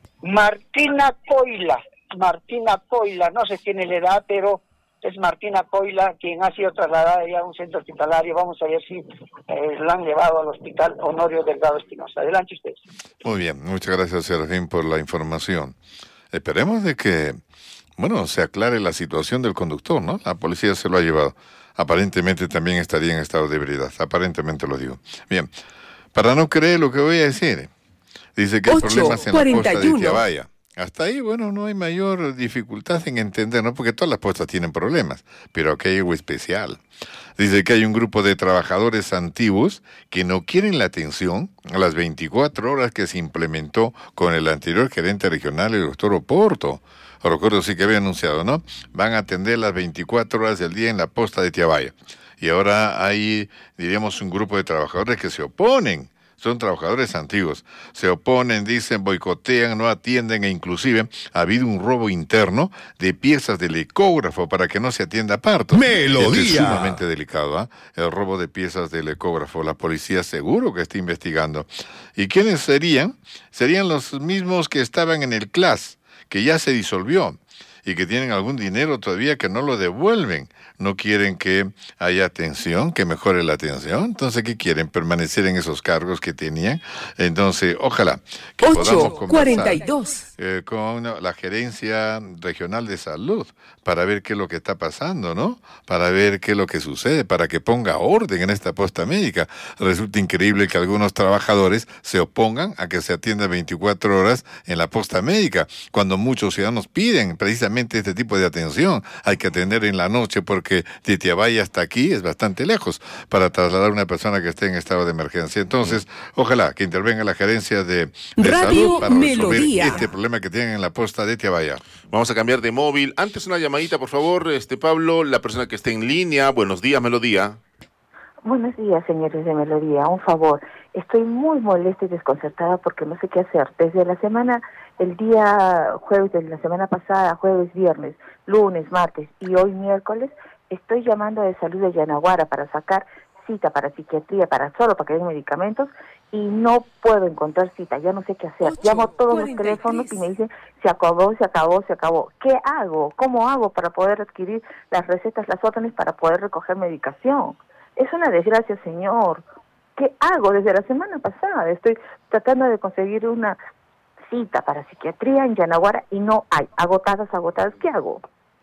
Martina Coila, Martina Coila, no se tiene la edad, pero es Martina Coila quien ha sido trasladada ya a un centro hospitalario. Vamos a ver si eh, la han llevado al Hospital Honorio Delgado Espinosa. Adelante ustedes. Muy bien, muchas gracias, Serafín, por la información. Esperemos de que, bueno, se aclare la situación del conductor, ¿no? La policía se lo ha llevado. Aparentemente también estaría en estado de ebriedad, aparentemente lo digo. Bien, para no creer lo que voy a decir, dice que hay problemas en la posta de Tiabaya. Hasta ahí, bueno, no hay mayor dificultad en entender, ¿no? Porque todas las postas tienen problemas, pero aquí hay algo especial. Dice que hay un grupo de trabajadores antiguos que no quieren la atención a las veinticuatro horas que se implementó con el anterior gerente regional, el doctor Oporto. Recuerdo sí que había anunciado, ¿no? Van a atender las veinticuatro horas del día en la posta de Tiabaya. Y ahora hay, diríamos, un grupo de trabajadores que se oponen. Son trabajadores antiguos. Se oponen, dicen, boicotean, no atienden e inclusive ha habido un robo interno de piezas del ecógrafo para que no se atienda parto. Melodía. Es sumamente delicado, ¿ah? El robo de piezas del ecógrafo. La policía seguro que está investigando. ¿Y quiénes serían? Serían los mismos que estaban en el C L A S, que ya se disolvió y que tienen algún dinero todavía que no lo devuelven. No quieren que haya atención, que mejore la atención. Entonces, ¿qué quieren? Permanecer en esos cargos que tenían. Entonces, ojalá que podamos conversar eh, con la gerencia regional de salud para ver qué es lo que está pasando, ¿no? Para ver qué es lo que sucede, para que ponga orden en esta posta médica. Resulta increíble que algunos trabajadores se opongan a que se atienda veinticuatro horas en la posta médica, cuando muchos ciudadanos piden precisamente este tipo de atención. Hay que atender en la noche porque de Tiabaya hasta aquí es bastante lejos para trasladar a una persona que esté en estado de emergencia. Entonces, ojalá que intervenga la gerencia de, de salud para resolver este problema que tienen en la posta de Tiabaya. Vamos a cambiar de móvil. Antes una llamadita, por favor, este Pablo, la persona que esté en línea. Buenos días, Melodía. Buenos días, señores de Melodía. Un favor, estoy muy molesta y desconcertada porque no sé qué hacer. Desde la semana, el día jueves de la semana pasada, jueves, viernes, lunes, martes y hoy miércoles, estoy llamando de salud de Yanaguara para sacar cita para psiquiatría, para solo para que den medicamentos y no puedo encontrar cita, ya no sé qué hacer. Llamo todos los teléfonos y me dicen, se acabó, se acabó, se acabó. ¿Qué hago? ¿Cómo hago para poder adquirir las recetas, las órdenes para poder recoger medicación? Es una desgracia, señor. ¿Qué hago? Desde la semana pasada estoy tratando de conseguir una cita para psiquiatría en Yanaguara y no hay. Agotadas, agotadas. ¿Qué hago?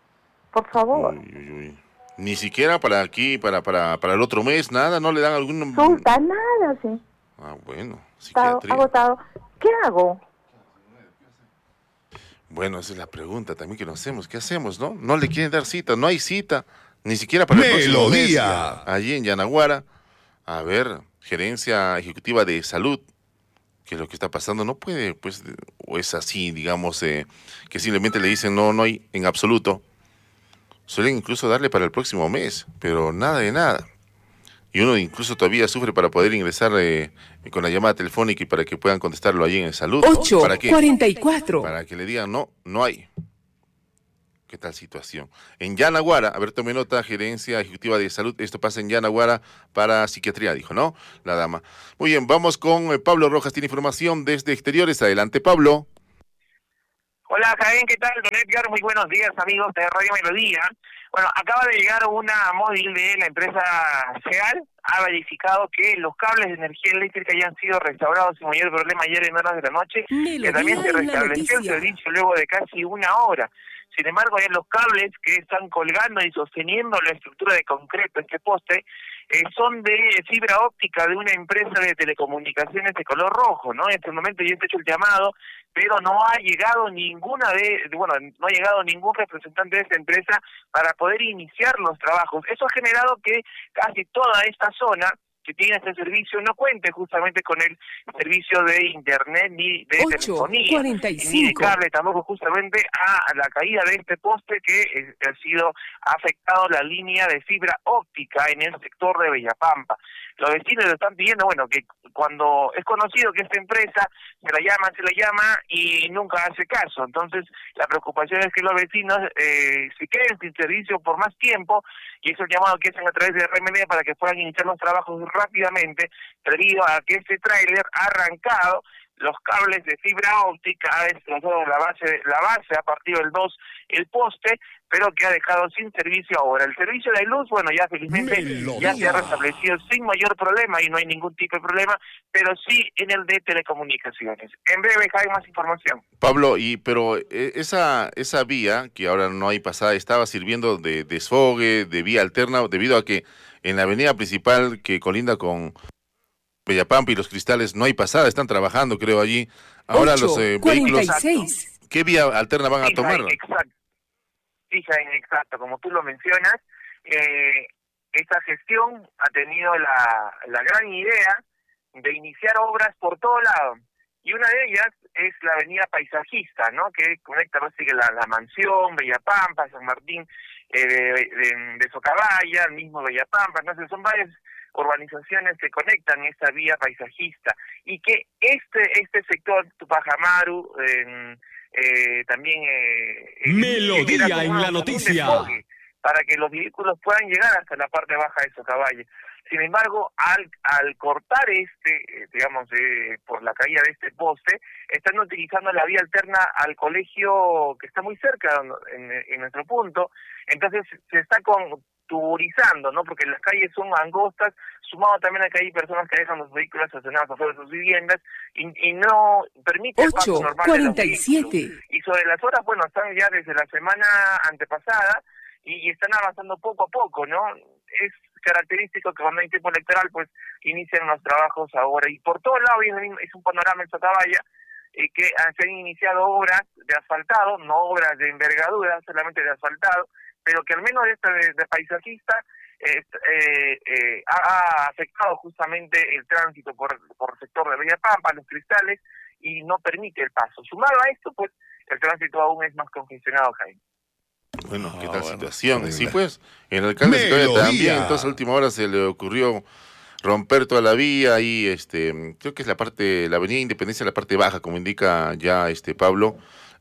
Por favor. Uy, uy, uy. Ni siquiera para aquí, para, para, para el otro mes, nada, no le dan algún... Sulta, nada, sí. Ah, bueno, Está psiquiatría. agotado. ¿Qué hago? Bueno, esa es la pregunta también que nos hacemos. ¿Qué hacemos, no? No le quieren dar cita, no hay cita. Ni siquiera para el próximo mes, Melodía. allí en Yanaguara. A ver, gerencia ejecutiva de salud, ¿qué es lo que está pasando? No puede, pues, o es así, digamos, eh, que simplemente le dicen no, no hay en absoluto. Suelen incluso darle para el próximo mes, pero nada de nada. Y uno incluso todavía sufre para poder ingresar eh, con la llamada telefónica y para que puedan contestarlo allí en salud. ocho ¿Para qué? cuarenta y cuatro. Para que le digan no, no hay. ¿Qué tal situación? En Yanaguara, a ver, tome nota, gerencia ejecutiva de salud, esto pasa en Yanaguara para psiquiatría, dijo, ¿no? La dama. Muy bien, vamos con eh, Pablo Rojas, tiene información desde exteriores. Adelante, Pablo. Hola, Jaén, ¿qué tal? Don Edgar, muy buenos días, amigos de Radio Melodía. Bueno, acaba de llegar una móvil de la empresa SEAL, ha verificado que los cables de energía eléctrica ya han sido restaurados sin mayor problema ayer en horas de la noche, que también se restableció el servicio luego de casi una hora. Sin embargo, ya los cables que están colgando y sosteniendo la estructura de concreto, este poste, eh, son de fibra óptica de una empresa de telecomunicaciones de color rojo, ¿no? En este momento ya está hecho el llamado, pero no ha llegado ninguna de, bueno, no ha llegado ningún representante de esta empresa para poder iniciar los trabajos. Eso ha generado que casi toda esta zona que tiene este servicio no cuente justamente con el servicio de internet ni de telefonía, cuarenta y cinco. ni de cable, tampoco justamente a la caída de este poste que eh, ha sido ha afectado la línea de fibra óptica en el sector de Bellapampa. Los vecinos lo están pidiendo, bueno, que cuando es conocido que esta empresa se la llama, se la llama y nunca hace caso. Entonces, la preocupación es que los vecinos eh, se queden sin servicio por más tiempo, y es el llamado que hacen a través de R M D para que puedan iniciar los trabajos rápidamente, debido a que este tráiler ha arrancado los cables de fibra óptica, ha destrozado la base, la base, ha partido el dos el poste, pero que ha dejado sin servicio ahora. El servicio de luz, bueno, ya felizmente Melodía. ya se ha restablecido sin mayor problema y no hay ningún tipo de problema, pero sí en el de telecomunicaciones. En breve hay más información. Pablo, y pero eh, esa esa vía, que ahora no hay pasada, estaba sirviendo de desfogue, de vía alterna, debido a que en la avenida principal que colinda con Bellapampa y Los Cristales no hay pasada, están trabajando, creo, allí. Ahora ocho, los eh, vehículos, ¿qué vía alterna van a sí, tomar? Exacto. Sí, Jaime, exacto. Como tú lo mencionas, eh, esta gestión ha tenido la, la gran idea de iniciar obras por todo lado. Y una de ellas es la avenida Paisajista, ¿no? Que conecta así que la, la Mansión, Bellapampa, San Martín eh, de, de, de Socabaya, el mismo Bellapampa. Entonces son varias urbanizaciones que conectan esta vía paisajista, y que este este sector, Tupac Amaru, eh, eh, también eh, Melodía en la noticia, para que los vehículos puedan llegar hasta la parte baja de Socabaya. Sin embargo, al al cortar este, eh, digamos, eh, por la caída de este poste, están utilizando la vía alterna al colegio que está muy cerca en, en nuestro punto. Entonces se está con tuburizando, ¿no? Porque las calles son angostas, sumado también a que hay personas que dejan los vehículos estacionados afuera de sus viviendas y, y no permite el paso normal cuarenta y siete. de los vehículos. Y sobre las horas, bueno, están ya desde la semana antepasada y, y están avanzando poco a poco, ¿no? Es característico que cuando hay tiempo electoral, pues, inician los trabajos ahora. Y por todos lados es un panorama en Socabaya, eh, que se han iniciado obras de asfaltado, no obras de envergadura, solamente de asfaltado, pero que al menos esta de, de paisajista eh, eh, eh, ha, ha afectado justamente el tránsito por, por el sector de Bellapampa, Los Cristales, y no permite el paso. Sumado a esto, pues, el tránsito aún es más congestionado, Jaime. Bueno, ¿qué tal Ah, bueno, situación? horrible. Sí, pues, el alcalde de Socabaya Melodía. también, entonces a última hora se le ocurrió romper toda la vía y este, creo que es la parte, la avenida Independencia, la parte baja, como indica ya este Pablo,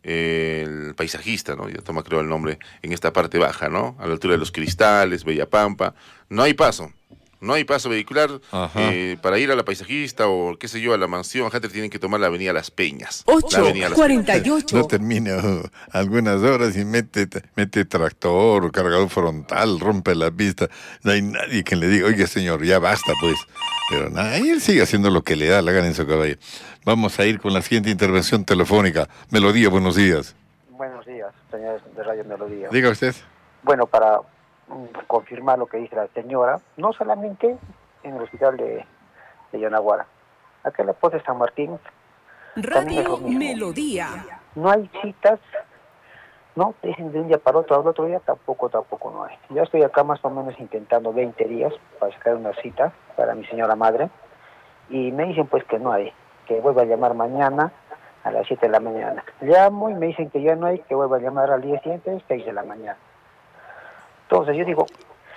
eh, el paisajista, ¿no? Ya toma creo el nombre, en esta parte baja, ¿no? A la altura de Los Cristales, Bellapampa, no hay paso. No hay paso vehicular eh, para ir a la paisajista o qué sé yo, a la mansión. Gente tienen que tomar la avenida Las Peñas. ocho, Las cuarenta y ocho. No termina uh, algunas horas y mete, mete tractor, cargador frontal, rompe la pista. No hay nadie que le diga, oye señor, ya basta pues. Pero nada, y él sigue haciendo lo que le da la gana en Socabaya. Vamos a ir con la siguiente intervención telefónica. Melodía, buenos días. Buenos días, señores de Radio Melodía. Diga usted. Bueno, para confirmar lo que dice la señora, no solamente en el hospital de, de Yanaguara, acá en la poste de San Martín, Radio Melodía. no hay citas No, dicen de un día para otro, al otro día tampoco, tampoco no hay. Ya estoy acá más o menos intentando veinte días para sacar una cita para mi señora madre y me dicen pues que no hay, que vuelva a llamar mañana a las siete de la mañana. Llamo y me dicen que ya no hay, que vuelva a llamar al día siguiente, seis de la mañana. Entonces yo digo,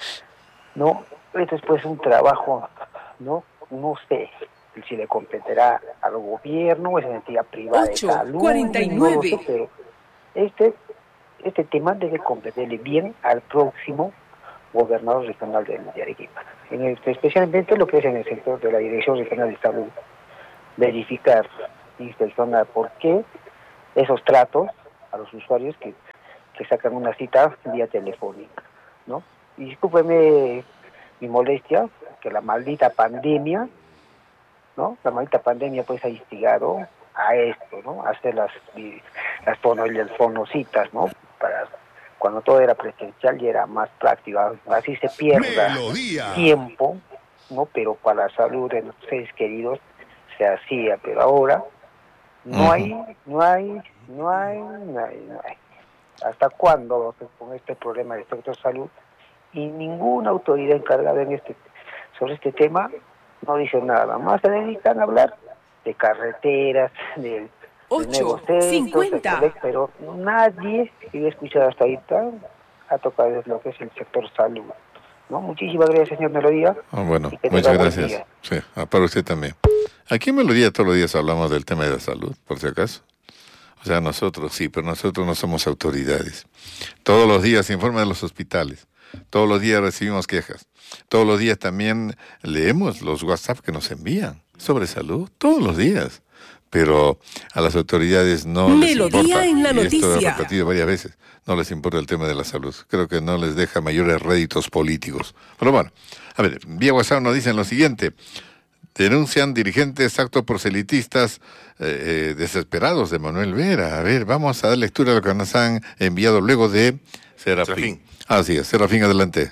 no, esto es pues un trabajo, no, no sé si le competirá al gobierno o es una entidad privada de salud, cuarenta y nueve. no lo sé, pero este, este tema debe competirle bien al próximo gobernador regional de, de Arequipa, en el, especialmente lo que es en el sector de la Dirección Regional de Salud, verificar, inspeccionar por qué esos tratos a los usuarios que, que sacan una cita vía telefónica, ¿no? Y discúlpeme mi molestia, que la maldita pandemia, ¿no? La maldita pandemia pues ha instigado a esto, ¿no? A hacer las, las, fono, las fonocitas, ¿no? Para cuando todo era presencial y era más práctico, así se pierda Melodía. tiempo, ¿no? Pero para la salud de los seres queridos se hacía, pero ahora no uh-huh. hay, no hay, no hay, no hay, no hay. ¿Hasta cuándo con este problema del sector salud? Y ninguna autoridad encargada en este sobre este tema no dice nada, más se dedican a hablar de carreteras, de, de nuevos centros, pero nadie que yo he escuchado hasta ahorita ha tocado lo que es el sector salud, ¿no? Muchísimas gracias, señor Melodía. Oh, bueno, muchas gracias. Sí, para usted también. Aquí en Melodía todos los días hablamos del tema de la salud, por si acaso. O sea, nosotros sí, pero nosotros no somos autoridades. Todos los días se informa de los hospitales. Todos los días recibimos quejas. Todos los días también leemos los WhatsApp que nos envían sobre salud. Todos los días. Pero a las autoridades no Melodía les importa. En la y esto noticia. lo he repetido varias veces. No les importa el tema de la salud. Creo que no les deja mayores réditos políticos. Pero bueno, a ver, vía WhatsApp nos dicen lo siguiente. Denuncian dirigentes actos proselitistas eh, eh, desesperados de Manuel Vera. A ver, vamos a dar lectura a lo que nos han enviado luego de Serafín. Serafín. Así es, Serafín, adelante.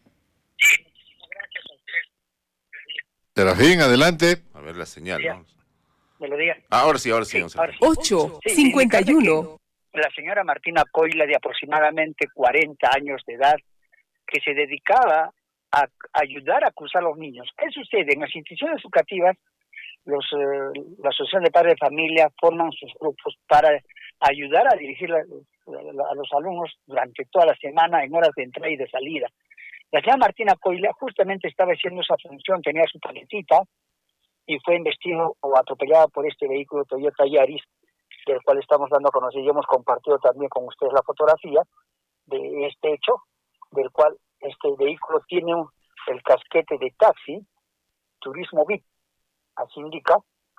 Serafín, adelante. A ver la señal, ¿no? Melodía. Ah, ahora sí, ahora sí. ocho cincuenta y uno. La señora Martina Coila, de aproximadamente cuarenta años de edad, que se dedicaba a ayudar a cruzar a los niños. ¿Qué sucede? En las instituciones educativas, los, eh, la Asociación de Padres de Familia forman sus grupos para ayudar a dirigir la, la, a los alumnos durante toda la semana en horas de entrada y de salida. La señora Martina Coila justamente estaba haciendo esa función, tenía su paletita y fue embestido o atropellada por este vehículo Toyota Yaris, del cual estamos dando a conocer y hemos compartido también con ustedes la fotografía de este hecho, del cual este vehículo tiene un, el casquete de taxi, turismo V I P, así indica,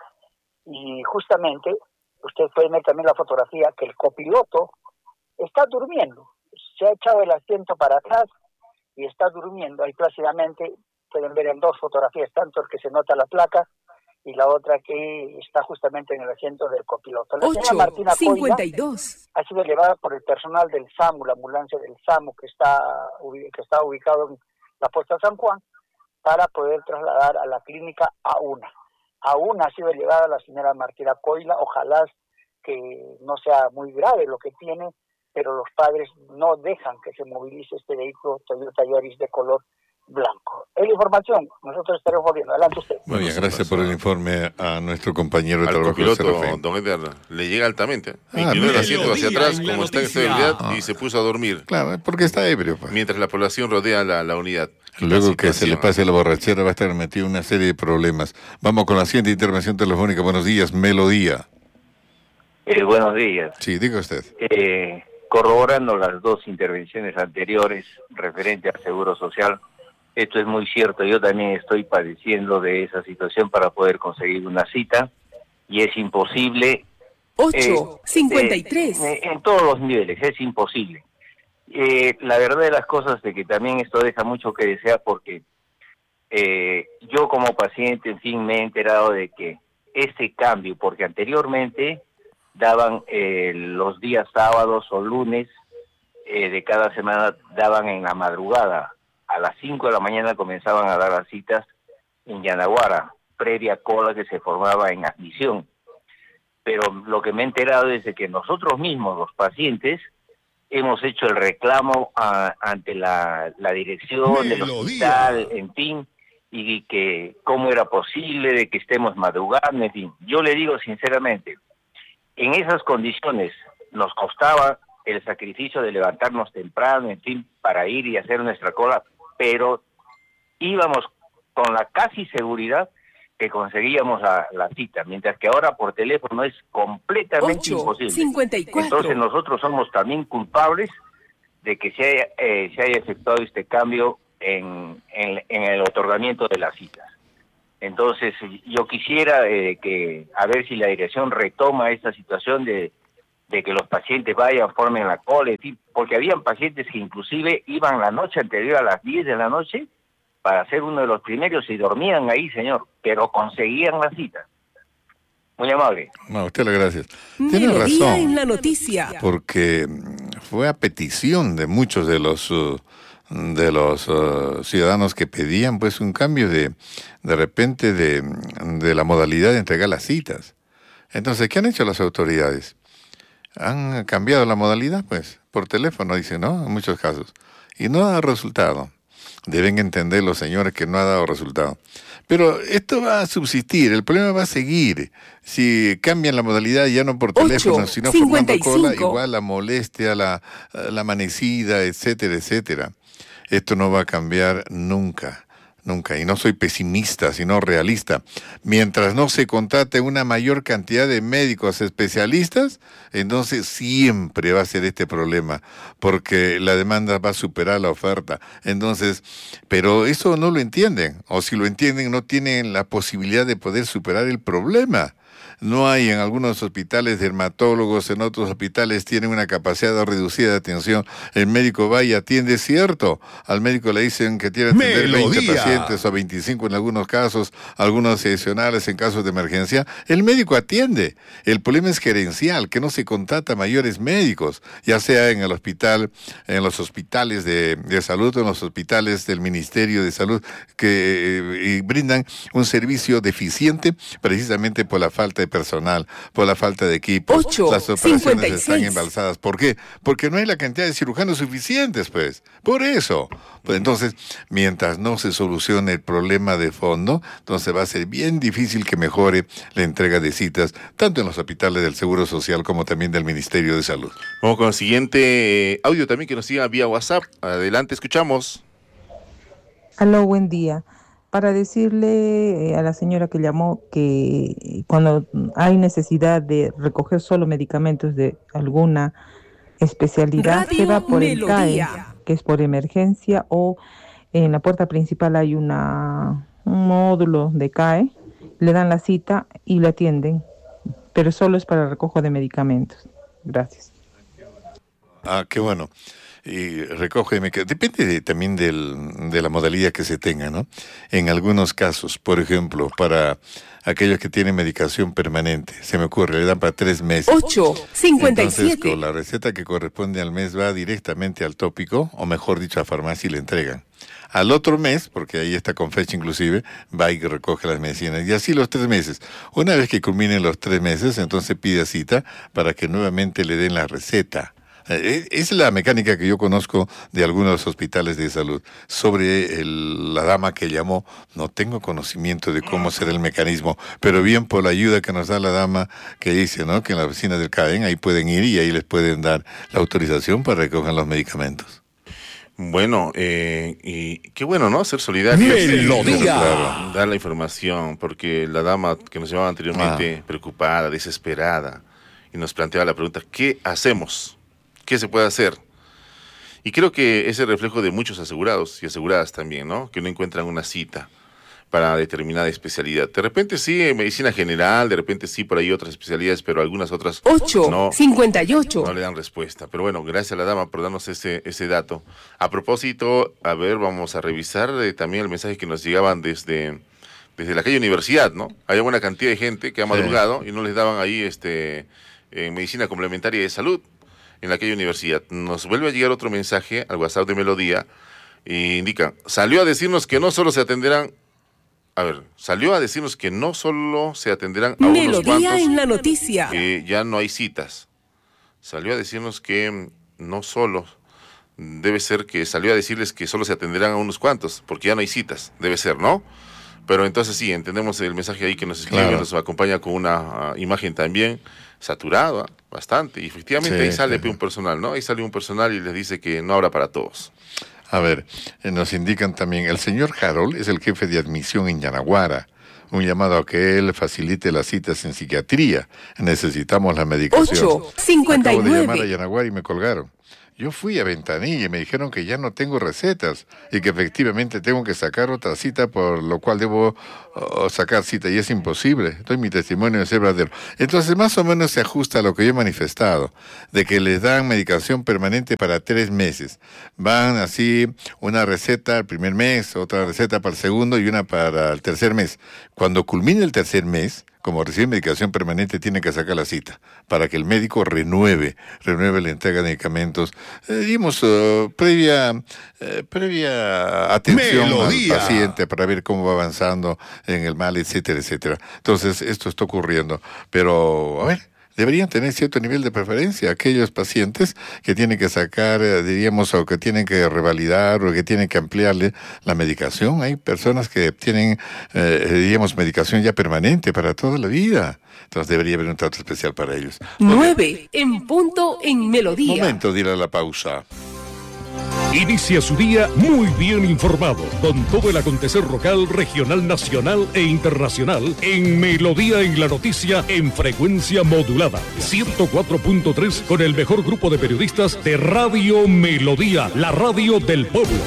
y justamente usted puede ver también la fotografía que el copiloto está durmiendo, se ha echado el asiento para atrás y está durmiendo, ahí plácidamente pueden ver en dos fotografías, tanto el que se nota la placa y la otra que está justamente en el asiento del copiloto. La señora Martina cincuenta y dos. Coila ha sido elevada por el personal del SAMU, la ambulancia del SAMU que está, que está ubicado en la Posta San Juan, para poder trasladar a la clínica A U N A. A U N A ha sido elevada la señora Martina Coila, ojalá que no sea muy grave lo que tiene, pero los padres no dejan que se movilice este vehículo Toyota Yaris de color blanco. Es la información, nosotros estaremos volviendo. Adelante usted. Muy bien, gracias por el informe a nuestro compañero de al trabajo. Copiloto, don Edgar, le llega altamente. Ah, inclinó el asiento hacia atrás, en como está en estabilidad, ah. y se puso a dormir. Claro, porque está ebrio. Pues. Mientras la población rodea la, la unidad. Luego que se le pase la borrachera va a estar metido en una serie de problemas. Vamos con la siguiente intervención telefónica. Buenos días, Melodía. Eh, buenos días. Sí, diga usted. Eh, corroborando las dos intervenciones anteriores referente al Seguro Social, esto es muy cierto, yo también estoy padeciendo de esa situación para poder conseguir una cita y es imposible. ocho cincuenta y tres. Eh, en todos los niveles, es imposible. Eh, la verdad de las cosas es que también esto deja mucho que desear porque eh, yo como paciente, en fin, me he enterado de que este cambio, porque anteriormente daban eh, los días sábados o lunes eh, de cada semana, daban en la madrugada. A las cinco de la mañana comenzaban a dar las citas en Yanaguara, previa cola que se formaba en admisión. Pero lo que me he enterado es de que nosotros mismos, los pacientes, hemos hecho el reclamo a, ante la, la dirección del hospital, en fin, y que cómo era posible de que estemos madrugando, en fin. Yo le digo sinceramente, en esas condiciones nos costaba el sacrificio de levantarnos temprano, en fin, para ir y hacer nuestra cola, pero íbamos con la casi seguridad que conseguíamos la, la cita, mientras que ahora por teléfono es completamente imposible. cincuenta y cuatro. Entonces nosotros somos también culpables de que se haya, eh, se haya efectuado este cambio en, en, en el otorgamiento de las citas. Entonces yo quisiera eh, que a ver si la dirección retoma esta situación de, de que los pacientes vayan, formen la cola, en fin, porque habían pacientes que inclusive iban la noche anterior a las diez de la noche para ser uno de los primeros y dormían ahí, señor, pero conseguían la cita. Muy amable. No, usted le gracias. Tiene Melodía razón. en la noticia. Porque fue a petición de muchos de los uh, de los uh, ciudadanos que pedían pues un cambio de de repente de, de la modalidad de entregar las citas. Entonces, ¿qué han hecho las autoridades? Han cambiado la modalidad, pues, por teléfono, dicen, ¿no? En muchos casos. Y no ha dado resultado. Deben entender los señores que no ha dado resultado. Pero esto va a subsistir, el problema va a seguir. Si cambian la modalidad, ya no por teléfono, sino formando cola, igual la molestia, la, la amanecida, etcétera, etcétera. Esto no va a cambiar nunca. Nunca, y no soy pesimista, sino realista. Mientras no se contrate una mayor cantidad de médicos especialistas, entonces siempre va a ser este problema, porque la demanda va a superar la oferta. Entonces, pero eso no lo entienden, o si lo entienden, no tienen la posibilidad de poder superar el problema. No hay en algunos hospitales dermatólogos, en otros hospitales tienen una capacidad reducida de atención. El médico va y atiende, cierto. Al médico le dicen que tiene que atender veinte pacientes o veinticinco en algunos casos, algunos excepcionales en casos de emergencia. El médico atiende. El problema es gerencial, que no se contrata mayores médicos, ya sea en el hospital, en los hospitales de, de salud o en los hospitales del Ministerio de Salud, que eh, brindan un servicio deficiente precisamente por la falta de personal, por la falta de equipos. ocho, las operaciones cincuenta y están seis. embalsadas. ¿Por qué? Porque no hay la cantidad de cirujanos suficientes, pues. Por eso. Pues entonces, mientras no se solucione el problema de fondo, entonces va a ser bien difícil que mejore la entrega de citas, tanto en los hospitales del Seguro Social como también del Ministerio de Salud. Vamos con el siguiente eh, audio también que nos siga vía WhatsApp. Adelante, escuchamos. Aló, buen día. Para decirle eh, a la señora que llamó que cuando hay necesidad de recoger solo medicamentos de alguna especialidad, Radio se va por el C A E, Melodía. que es por emergencia, o en la puerta principal hay una un módulo de C A E, le dan la cita y le atienden, pero solo es para recojo de medicamentos. Gracias. Ah, qué bueno. Y recoge, depende de, también del, de la modalidad que se tenga, ¿no? En algunos casos, por ejemplo, para aquellos que tienen medicación permanente, se me ocurre, le dan para tres meses. ocho, cincuenta y siete. Entonces, con la receta que corresponde al mes va directamente al tópico, o mejor dicho, a farmacia y le entregan. Al otro mes, porque ahí está con fecha inclusive, va y recoge las medicinas. Y así los tres meses. Una vez que culminen los tres meses, entonces pide cita para que nuevamente le den la receta. Es la mecánica que yo conozco de algunos hospitales de salud. Sobre el, la dama que llamó, no tengo conocimiento de cómo será el mecanismo, pero bien por la ayuda que nos da la dama que dice, ¿no?, que en la oficina del C A E N ahí pueden ir y ahí les pueden dar la autorización para recoger los medicamentos. Bueno, eh, y qué bueno, ¿no? Ser solidarios. Melodía. Claro, dar la información, porque la dama que nos llamaba anteriormente, ah. preocupada, desesperada, y nos planteaba la pregunta, ¿qué hacemos? ¿Qué se puede hacer? Y creo que es el reflejo de muchos asegurados y aseguradas también, ¿no? Que no encuentran una cita para determinada especialidad. De repente sí, en medicina general, de repente sí, por ahí otras especialidades, pero algunas otras ocho, no, cincuenta y ocho. no le dan respuesta. Pero bueno, gracias a la dama por darnos ese, ese dato. A propósito, a ver, vamos a revisar eh, también el mensaje que nos llegaban desde, desde la calle Universidad, ¿no? Hay una cantidad de gente que ha madrugado sí. y no les daban ahí este, en medicina complementaria de salud. En la calle Universidad. Nos vuelve a llegar otro mensaje al WhatsApp de Melodía e indica, salió a decirnos que no solo se atenderán, a ver, salió a decirnos que no solo se atenderán a Melodía unos cuantos, en la noticia. que ya no hay citas. Salió a decirnos que no solo, debe ser que salió a decirles que solo se atenderán a unos cuantos, porque ya no hay citas, debe ser, ¿no? Pero entonces sí, entendemos el mensaje ahí que nos escribe, claro. Nos acompaña con una uh, imagen también saturada, bastante, y efectivamente sí, ahí sale sí. un personal, ¿no? Ahí sale un personal y les dice que no habrá para todos. A ver, eh, nos indican también, el señor Harold es el jefe de admisión en Yanaguara. Un llamado a que él facilite las citas en psiquiatría. Necesitamos la medicación. ocho cincuenta y nueve. Acabo de llamar a Yanaguara y me colgaron. Yo fui a Ventanilla y me dijeron que ya no tengo recetas y que efectivamente tengo que sacar otra cita, por lo cual debo uh, sacar cita, y es imposible. Doy mi testimonio de ser verdadero. Entonces más o menos se ajusta a lo que yo he manifestado, de que les dan medicación permanente para tres meses. Van así, una receta el primer mes, otra receta para el segundo y una para el tercer mes. Cuando culmine el tercer mes, como recibe medicación permanente, tiene que sacar la cita para que el médico renueve, renueve la entrega de medicamentos, eh, digamos, uh, previa, eh, previa atención Melodía. Al paciente para ver cómo va avanzando en el mal, etcétera, etcétera. Entonces, esto está ocurriendo. Pero, a ver, deberían tener cierto nivel de preferencia aquellos pacientes que tienen que sacar, eh, diríamos, o que tienen que revalidar o que tienen que ampliarle la medicación. Hay personas que tienen, eh, diríamos, medicación ya permanente para toda la vida. Entonces debería haber un trato especial para ellos. Nueve en punto en Melodía. Momento de ir a la pausa. Inicia su día muy bien informado, con todo el acontecer local, regional, nacional e internacional, en Melodía en la Noticia, en frecuencia modulada. ciento cuatro punto tres, con el mejor grupo de periodistas de Radio Melodía, la radio del pueblo.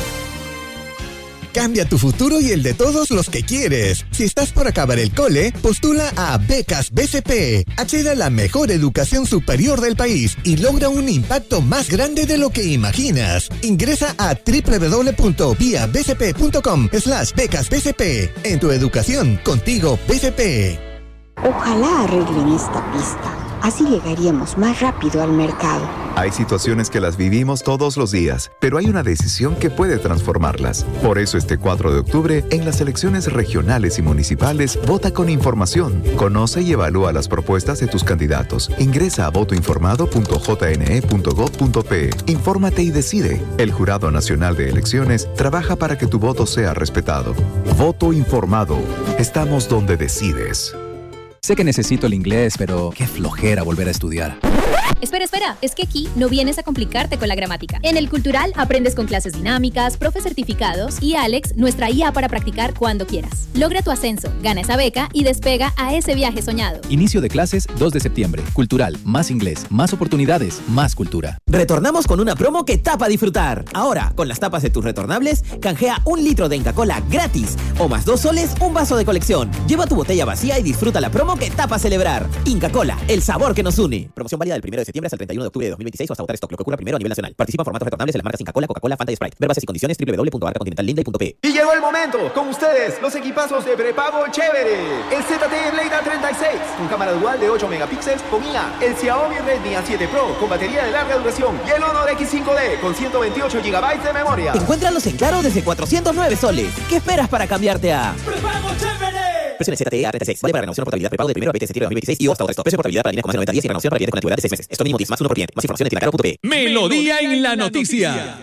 Cambia tu futuro y el de todos los que quieres. Si estás por acabar el cole, postula a Becas B C P. Accede a la mejor educación superior del país y logra un impacto más grande de lo que imaginas. Ingresa a doble u doble u doble u punto vía b c p punto com slash becas b c p. En tu educación, contigo B C P. Ojalá arreglen esta pista. Así llegaríamos más rápido al mercado. Hay situaciones que las vivimos todos los días, pero hay una decisión que puede transformarlas. Por eso este cuatro de octubre, en las elecciones regionales y municipales, vota con información. Conoce y evalúa las propuestas de tus candidatos. Ingresa a voto informado punto j n e punto gob punto p. Infórmate y decide. El Jurado Nacional de Elecciones trabaja para que tu voto sea respetado. Voto informado. Estamos donde decides. Sé que necesito el inglés, pero qué flojera volver a estudiar. Espera, espera, es que aquí no vienes a complicarte con la gramática. En el Cultural aprendes con clases dinámicas, profes certificados y Alex, nuestra I A para practicar cuando quieras. Logra tu ascenso, gana esa beca y despega a ese viaje soñado. Inicio de clases dos de septiembre. Cultural, más inglés, más oportunidades, más cultura. Retornamos con una promo que tapa disfrutar. Ahora, con las tapas de tus retornables, canjea un litro de Inca Kola gratis o más dos soles un vaso de colección. Lleva tu botella vacía y disfruta la promo que tapa celebrar. Inca Kola, el sabor que nos une. Promoción válida del primero de septiembre hasta el treinta y uno de octubre de dos mil veintiséis o hasta agotar stock, lo que ocurra primero a nivel nacional. Participa en formatos retornables en las marcas Inca Kola, Coca-Cola, Fanta y Sprite. Ver bases y condiciones doble u doble u doble u punto arca continental linda punto p. Y llegó el momento, con ustedes, los equipazos de prepago chévere. El Z T E Blade A treinta y seis, con cámara dual de ocho megapíxeles con I A. El Xiaomi Redmi A siete Pro, con batería de larga duración. Y el Honor X cinco D, con ciento veintiocho gigabytes de memoria. Encuéntralos en Claro desde cuatrocientos nueve soles. ¿Qué esperas para cambiarte a prepago chévere? Presiones Z T E A treinta y seis. Vale para renovación o portabilidad prepago de primero a veinte de septiembre de dos mil veintiséis y hasta agotar stock. Precio de portabilidad para líneas con más de noventa días y renovación para clientes con antigüedad de seis meses. Esto mínimo diez más uno por cliente. Más información en tienda caro punto p. Melodía en la Noticia.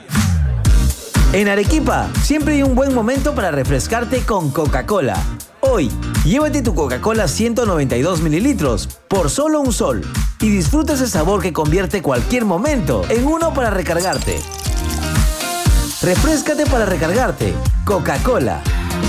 En Arequipa, siempre hay un buen momento para refrescarte con Coca-Cola. Hoy, llévate tu Coca-Cola ciento noventa y dos mililitros por solo un sol y disfruta ese sabor que convierte cualquier momento en uno para recargarte. Refréscate para recargarte. Coca-Cola.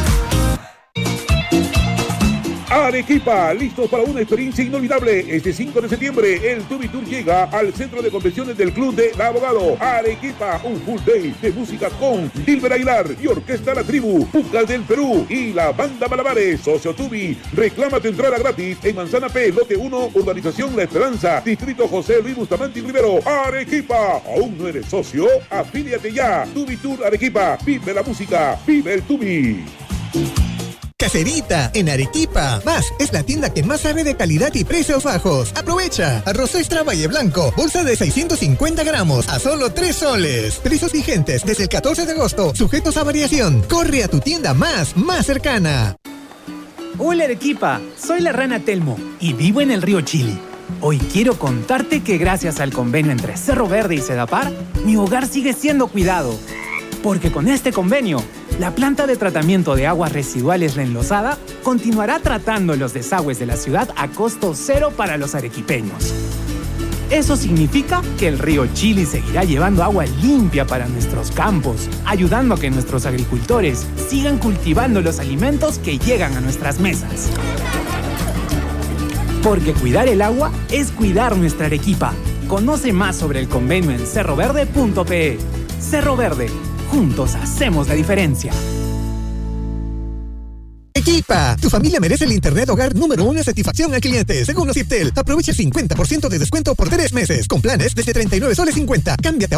Arequipa, listos para una experiencia inolvidable. Este cinco de septiembre, el Tubi Tour llega al centro de convenciones del Club del Abogado. Arequipa, un full day de música con Dilber Aguilar y Orquesta La Tribu, Pucas del Perú y la Banda Malabares. Socio Tubi, reclama tu entrada gratis en Manzana P, lote uno, Urbanización La Esperanza, Distrito José Luis Bustamante y Rivero. Arequipa, ¿aún no eres socio? Afíliate ya. Tubi Tour Arequipa, vive la música, vive el Tubi. Caserita, en Arequipa. Más es la tienda que más sabe de calidad y precios bajos. Aprovecha. Arroz extra Valle Blanco, bolsa de seiscientos cincuenta gramos, a solo tres soles. Precios vigentes desde el catorce de agosto, sujetos a variación. Corre a tu tienda más, más cercana. Hola Arequipa, soy la rana Telmo y vivo en el río Chili. Hoy quiero contarte que gracias al convenio entre Cerro Verde y Sedapar, mi hogar sigue siendo cuidado. Porque con este convenio, la planta de tratamiento de aguas residuales La Enlosada continuará tratando los desagües de la ciudad a costo cero para los arequipeños. Eso significa que el río Chili seguirá llevando agua limpia para nuestros campos, ayudando a que nuestros agricultores sigan cultivando los alimentos que llegan a nuestras mesas. Porque cuidar el agua es cuidar nuestra Arequipa. Conoce más sobre el convenio en cerro verde punto pe. Cerro Verde, juntos hacemos la diferencia. Arequipa, tu familia merece el internet hogar número uno en satisfacción al cliente, según Ociptel. Aprovecha el cincuenta por ciento de descuento por tres meses, con planes desde treinta y nueve soles cincuenta. Cámbiate